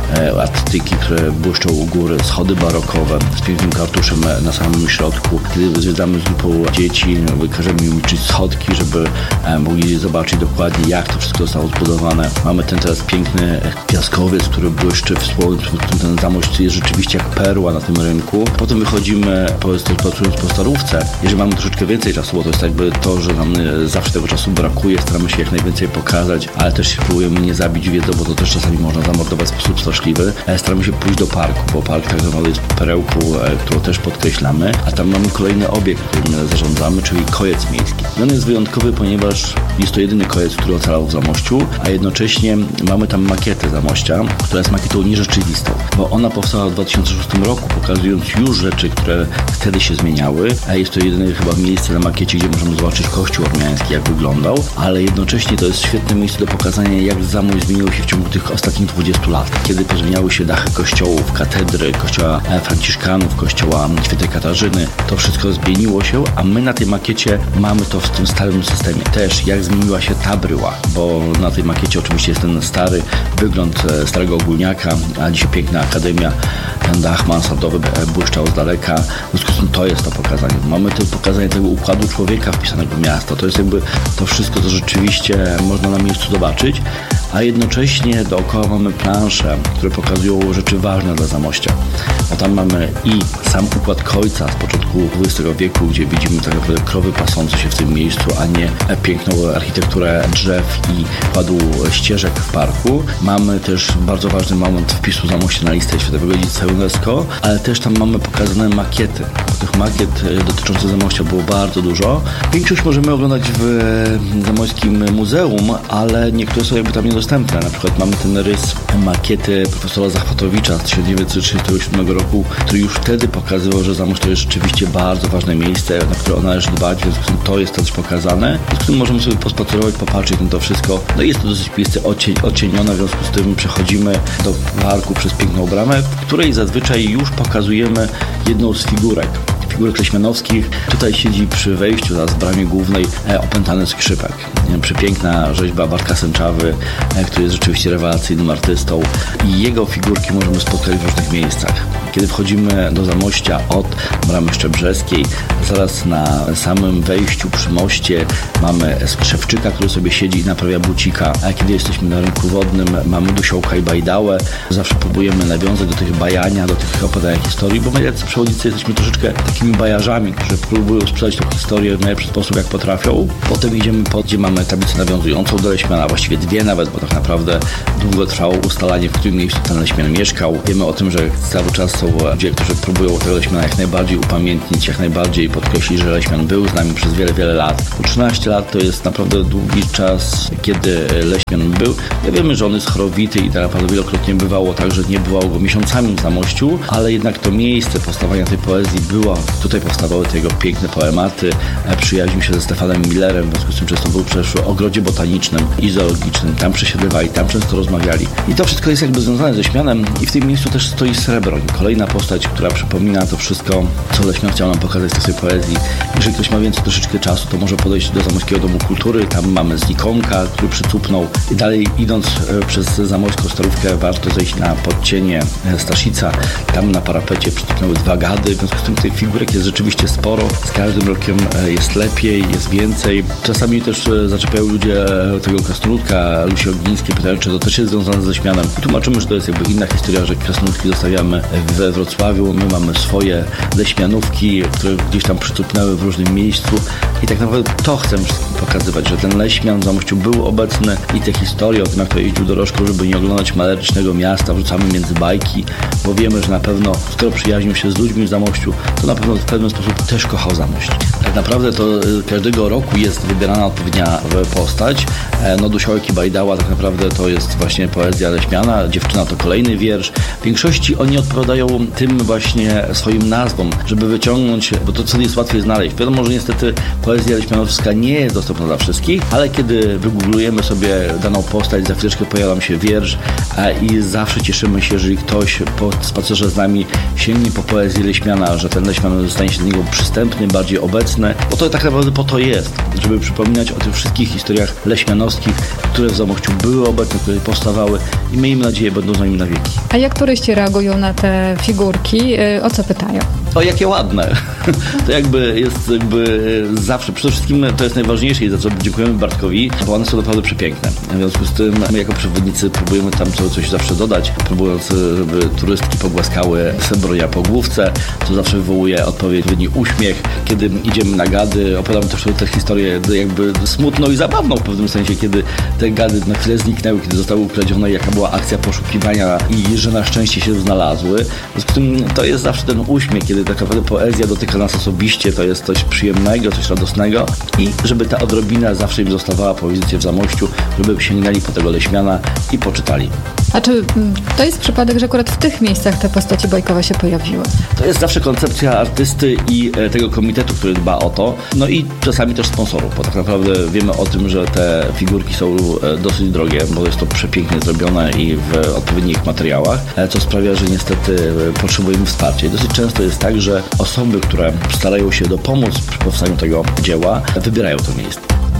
attyki, które błyszczą u góry, schody barokowe z pięknym kartuszem na samym środku. Kiedy zwiedzamy z grupą dzieci, każemy im liczyć schodki, żeby mogli zobaczyć dokładnie, jak to wszystko zostało zbudowane. Mamy ten teraz piękny piaskowiec, który błyszczy w słońcu, w którym ten Zamość jest rzeczywiście jak perła na tym rynku. Potem wychodzimy, patrząc po Starówce. Jeżeli mamy troszeczkę więcej czasu, bo to jest jakby to, że nam zawsze tego czasu brakuje, staramy się jak najwięcej pokazać, ale też się próbujemy nie zabić wiedzą, bo to też czasami można zamordować w sposób straszliwy. Staramy się pójść do parku, bo park tak naprawdę jest perełką, którą też podkreślamy, a tam mamy kolejny obiekt, którym zarządzamy, czyli kojec miejski. I on jest wyjątkowy, ponieważ jest to jedyny kojec, który ocalał w Zamościu, a jednocześnie mamy tam makietę Zamościa, która jest makietą nierzeczywistą, bo ona powstała w dwa tysiące szóstym roku, pokazując już rzeczy, które wtedy się zmieniały, a jest to jedyne chyba miejsce na makiecie, gdzie możemy zobaczyć kościół ormiański, jak wyglądał, ale jednocześnie to jest świetne miejsce do pokazania, jak Zamość zmienił się w ciągu tych ostatnich dwudziestu lat, kiedy pozmieniały się dachy kościołów, katedry, kościoła Franciszkanów, kościoła Świętej Katarzyny. To wszystko zmieniło się, a my na tej makiecie mamy to w tym starym systemie. Też jak jak zmieniła się ta bryła, bo na tej makiecie oczywiście jest ten stary wygląd starego ogólniaka, a dzisiaj piękna akademia, ten dach mansardowy błyszczał z daleka. W związku z tym to jest to pokazanie. Mamy to pokazanie tego układu człowieka wpisanego w miasto. To jest jakby to wszystko, co rzeczywiście można na miejscu zobaczyć, a jednocześnie dookoła mamy plansze, które pokazują rzeczy ważne dla Zamościa. Bo tam mamy i sam układ Kojca z początku dwudziestego wieku, gdzie widzimy tak naprawdę krowy pasące się w tym miejscu, a nie piękną architekturę drzew i układu ścieżek w parku. Mamy też bardzo ważny moment wpisu Zamościa na listę Światowego Dziedzictwa UNESCO, ale też tam mamy pokazane makiety. Tych makiet dotyczących Zamościa było bardzo dużo. Większość możemy oglądać w Zamojskim Muzeum, ale niektóre są jakby tam niedostępne. Na przykład mamy ten rys makiety profesora Zachwatowicza z tysiąc dziewięćset trzydziestego siódmego roku, który już wtedy pokazywał, że Zamość to jest rzeczywiście bardzo ważne miejsce, na które należy dbać, w związku z tym to jest też pokazane. W związku z tym możemy sobie pospacerować, popatrzeć na to wszystko. No i jest to dosyć miejsce ocień, ocienione, w związku z tym przechodzimy do parku przez piękną bramę, w której zazwyczaj już pokazujemy jedną z figurek. Figurek leśmianowskich. Tutaj siedzi przy wejściu zaraz w bramie głównej e, opętany skrzypek. E, przepiękna rzeźba Bartka Sęczawy, e, który jest rzeczywiście rewelacyjnym artystą. I jego figurki możemy spotkać w różnych miejscach. Kiedy wchodzimy do Zamościa od bramy Szczebrzeskiej, zaraz na samym wejściu przy moście mamy Skrzewczyka, który sobie siedzi i naprawia bucika. A kiedy jesteśmy na rynku wodnym, mamy Dusiołka i Bajdałę. Zawsze próbujemy nawiązać do tych bajania, do tych opowiadań historii, bo my jako przewodnicy jesteśmy troszeczkę takimi bajarzami, którzy próbują sprzedać tą historię w najlepszy sposób, jak potrafią. Potem idziemy pod, gdzie mamy tablicę nawiązującą do Leśmiana, właściwie dwie nawet, bo tak naprawdę długo trwało ustalanie, w którym miejscu ten Leśmian mieszkał. Wiemy o tym, że cały czas są ludzie, którzy próbują tego Leśmiana jak najbardziej upamiętnić, jak najbardziej podkreślić, że Leśmian był z nami przez wiele, wiele lat. Po trzynaście lat to jest naprawdę długi czas, kiedy Leśmian był. Ja wiemy, że on jest chorowity i tak naprawdę wielokrotnie bywało tak, że nie bywało go miesiącami w Zamościu, ale jednak to miejsce powstawania tej poezji było. Tutaj powstawały te jego piękne poematy. Przyjaźnił się ze Stefanem Millerem, w związku z tym często był przecież w ogrodzie botanicznym i zoologicznym. Tam przesiadywali, tam często rozmawiali. I to wszystko jest jakby związane ze Leśmianem i w tym miejscu też stoi Srebroń. Kolejna postać, która przypomina to wszystko, co Leśmian chciał nam pokazać w tej poezji. Jeżeli ktoś ma więcej troszeczkę czasu, to może podejść do Zamojskiego Domu Kultury. Tam mamy Zlikonka, który przycupnął. I dalej idąc przez Zamojską Starówkę, warto zejść na podcienie Staszica. Tam na parapecie przycupnęły dwa gady. W związku z tym tych figurek jest rzeczywiście sporo. Z każdym rokiem jest lepiej, jest więcej. Czasami też zaczepiają ludzie tego krasnoludka, Lusi Ogińskie, pytają, czy to też jest związane ze Leśmianem. I tłumaczymy, że to jest jakby inna historia, że krasnoludki zostawiamy we Wrocławiu. My mamy swoje leśmianówki, które gdzieś tam przycupnęły w różnym miejscu. I tak naprawdę to chcemy wszystkim pokazywać, że ten Leśmian w Zamościu był obecny i te historie o tym, jak to jeździł dorożką, żeby nie oglądać malerycznego miasta, wrzucamy między bajki, bo wiemy, że na pewno, skoro przyjaźnił się z ludźmi w Zamościu, to na pewno w pewien sposób też kochał Zamość. Tak naprawdę to każdego roku jest wybierana odpowiednia postać. No Dusiołek i Bajdała tak naprawdę to jest właśnie poezja Leśmiana, Dziewczyna to kolejny wiersz. W większości oni odpowiadają tym właśnie swoim nazwom, żeby wyciągnąć, bo to co jest łatwiej znaleźć. Wiadomo, że niestety poezja leśmianowska nie jest dostępna dla wszystkich, ale kiedy wygooglujemy sobie daną postać, za chwileczkę pojawia nam się wiersz i zawsze cieszymy się, jeżeli ktoś po spacerze z nami sięgnie po poezję Leśmiana, że ten Leśmian stanie się do niego przystępny, bardziej obecny, bo to tak naprawdę po to jest, żeby przypominać o tych wszystkich historiach leśmianowskich, które w Zamościu były obecne, które powstawały i miejmy nadzieję, będą z nami na wieki. A jak turyści reagują na te figurki? O co pytają? O, jakie ładne. To jakby jest jakby zawsze, przede wszystkim to jest najważniejsze i za co dziękujemy Bartkowi, bo one są naprawdę przepiękne. W związku z tym my jako przewodnicy próbujemy tam coś zawsze dodać, próbując, żeby turystki pogłaskały Sebronia po główce, co zawsze wywołuje odpowiedni uśmiech. Kiedy idziemy na gady, opowiadamy też tę historię jakby smutną i zabawną w pewnym sensie, kiedy te gady na chwilę zniknęły, kiedy zostały ukradzione, jaka była akcja poszukiwania i że na szczęście się znalazły. W związku z tym to jest zawsze ten uśmiech, kiedy tak naprawdę poezja dotyka nas osobiście, to jest coś przyjemnego, coś radosnego i żeby ta odrobina zawsze im zostawała po wizycie w Zamościu, żeby sięgnęli po tego Leśmiana i poczytali. A czy to jest przypadek, że akurat w tych miejscach te postaci bajkowe się pojawiły? To jest zawsze koncepcja artysty i tego komitetu, który dba o to, no i czasami też sponsorów, bo tak naprawdę wiemy o tym, że te figurki są dosyć drogie, bo jest to przepięknie zrobione i w odpowiednich materiałach, co sprawia, że niestety potrzebujemy wsparcia. I dosyć często jest tak, że osoby, które starają się dopomóc przy powstaniu tego dzieła, wybierają to miejsce.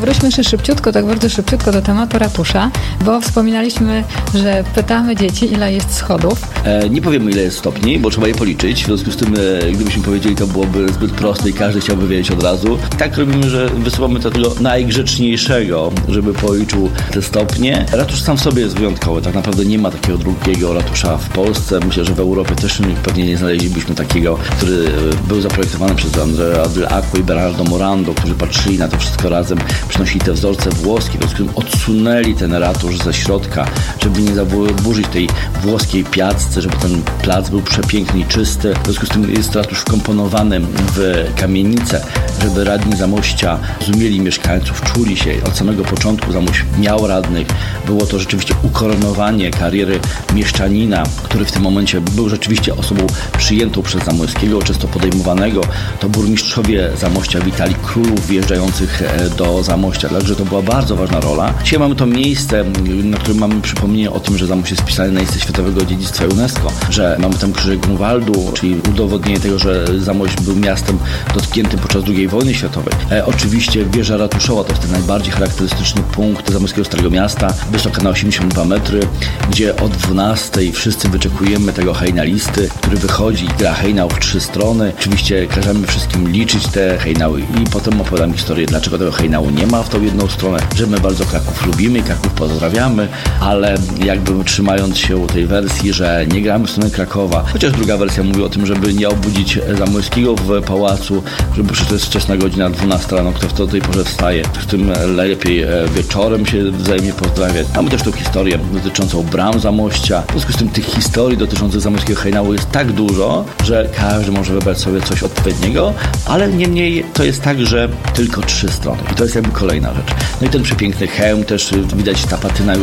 wróćmy jeszcze szybciutko, tak bardzo szybciutko do tematu ratusza, bo wspominaliśmy, że pytamy dzieci, ile jest schodów. E, nie powiemy, ile jest stopni, bo trzeba je policzyć. W związku z tym, e, gdybyśmy powiedzieli, to byłoby zbyt proste i każdy chciałby wiedzieć od razu. Tak robimy, że wysyłamy tego najgrzeczniejszego, żeby policzył te stopnie. Ratusz sam w sobie jest wyjątkowy. Tak naprawdę nie ma takiego drugiego ratusza w Polsce. Myślę, że w Europie też pewnie nie znaleźlibyśmy takiego, który był zaprojektowany przez Andrea Dell'Acqua i Bernardo Morando, którzy patrzyli na to wszystko razem, przynosili te wzorce włoskie, w związku z tym odsunęli ten ratusz ze środka, żeby nie zaburzyć tej włoskiej piacce, żeby ten plac był przepiękny i czysty. W związku z tym jest ratusz wkomponowany w kamienicę, żeby radni Zamościa rozumieli mieszkańców, czuli się od samego początku. Zamość miał radnych. Było to rzeczywiście ukoronowanie kariery mieszczanina, który w tym momencie był rzeczywiście osobą przyjętą przez Zamoyskiego, często podejmowanego. To burmistrzowie Zamościa witali królów wjeżdżających do Zamościa, także to była bardzo ważna rola. Dzisiaj mamy to miejsce, na którym mamy przypomnienie o tym, że Zamość jest wpisane na listę Światowego Dziedzictwa UNESCO, że mamy tam krzyżyk Grunwaldu, czyli udowodnienie tego, że Zamość był miastem dotkniętym podczas drugiej wojny światowej. E, oczywiście wieża ratuszowa to jest ten najbardziej charakterystyczny punkt Zamojskiego Starego Miasta, wysoka na osiemdziesiąt dwa metry, gdzie o dwunastej wszyscy wyczekujemy tego hejnalisty, który wychodzi i gra hejnał w trzy strony. Oczywiście każemy wszystkim liczyć te hejnały i potem opowiadam historię, dlaczego tego hejnału nie ma w tą jedną stronę, że my bardzo Kraków lubimy i Kraków pozdrawiamy, ale jakby trzymając się tej wersji, że nie gramy w stronę Krakowa, chociaż druga wersja mówi o tym, żeby nie obudzić Zamoyskiego w pałacu, żeby przecież to jest wczesna godzina dwunasta rano, kto w tej porze wstaje, w tym lepiej wieczorem się wzajemnie pozdrawiać. Mamy też tą historię dotyczącą bram Zamościa. W związku z tym tych historii dotyczących Zamoyskiego hejnału jest tak dużo, że każdy może wybrać sobie coś odpowiedniego, ale niemniej to jest tak, że tylko trzy strony. I to jest jakby kolejna rzecz. No i ten przepiękny hełm, też widać ta patyna już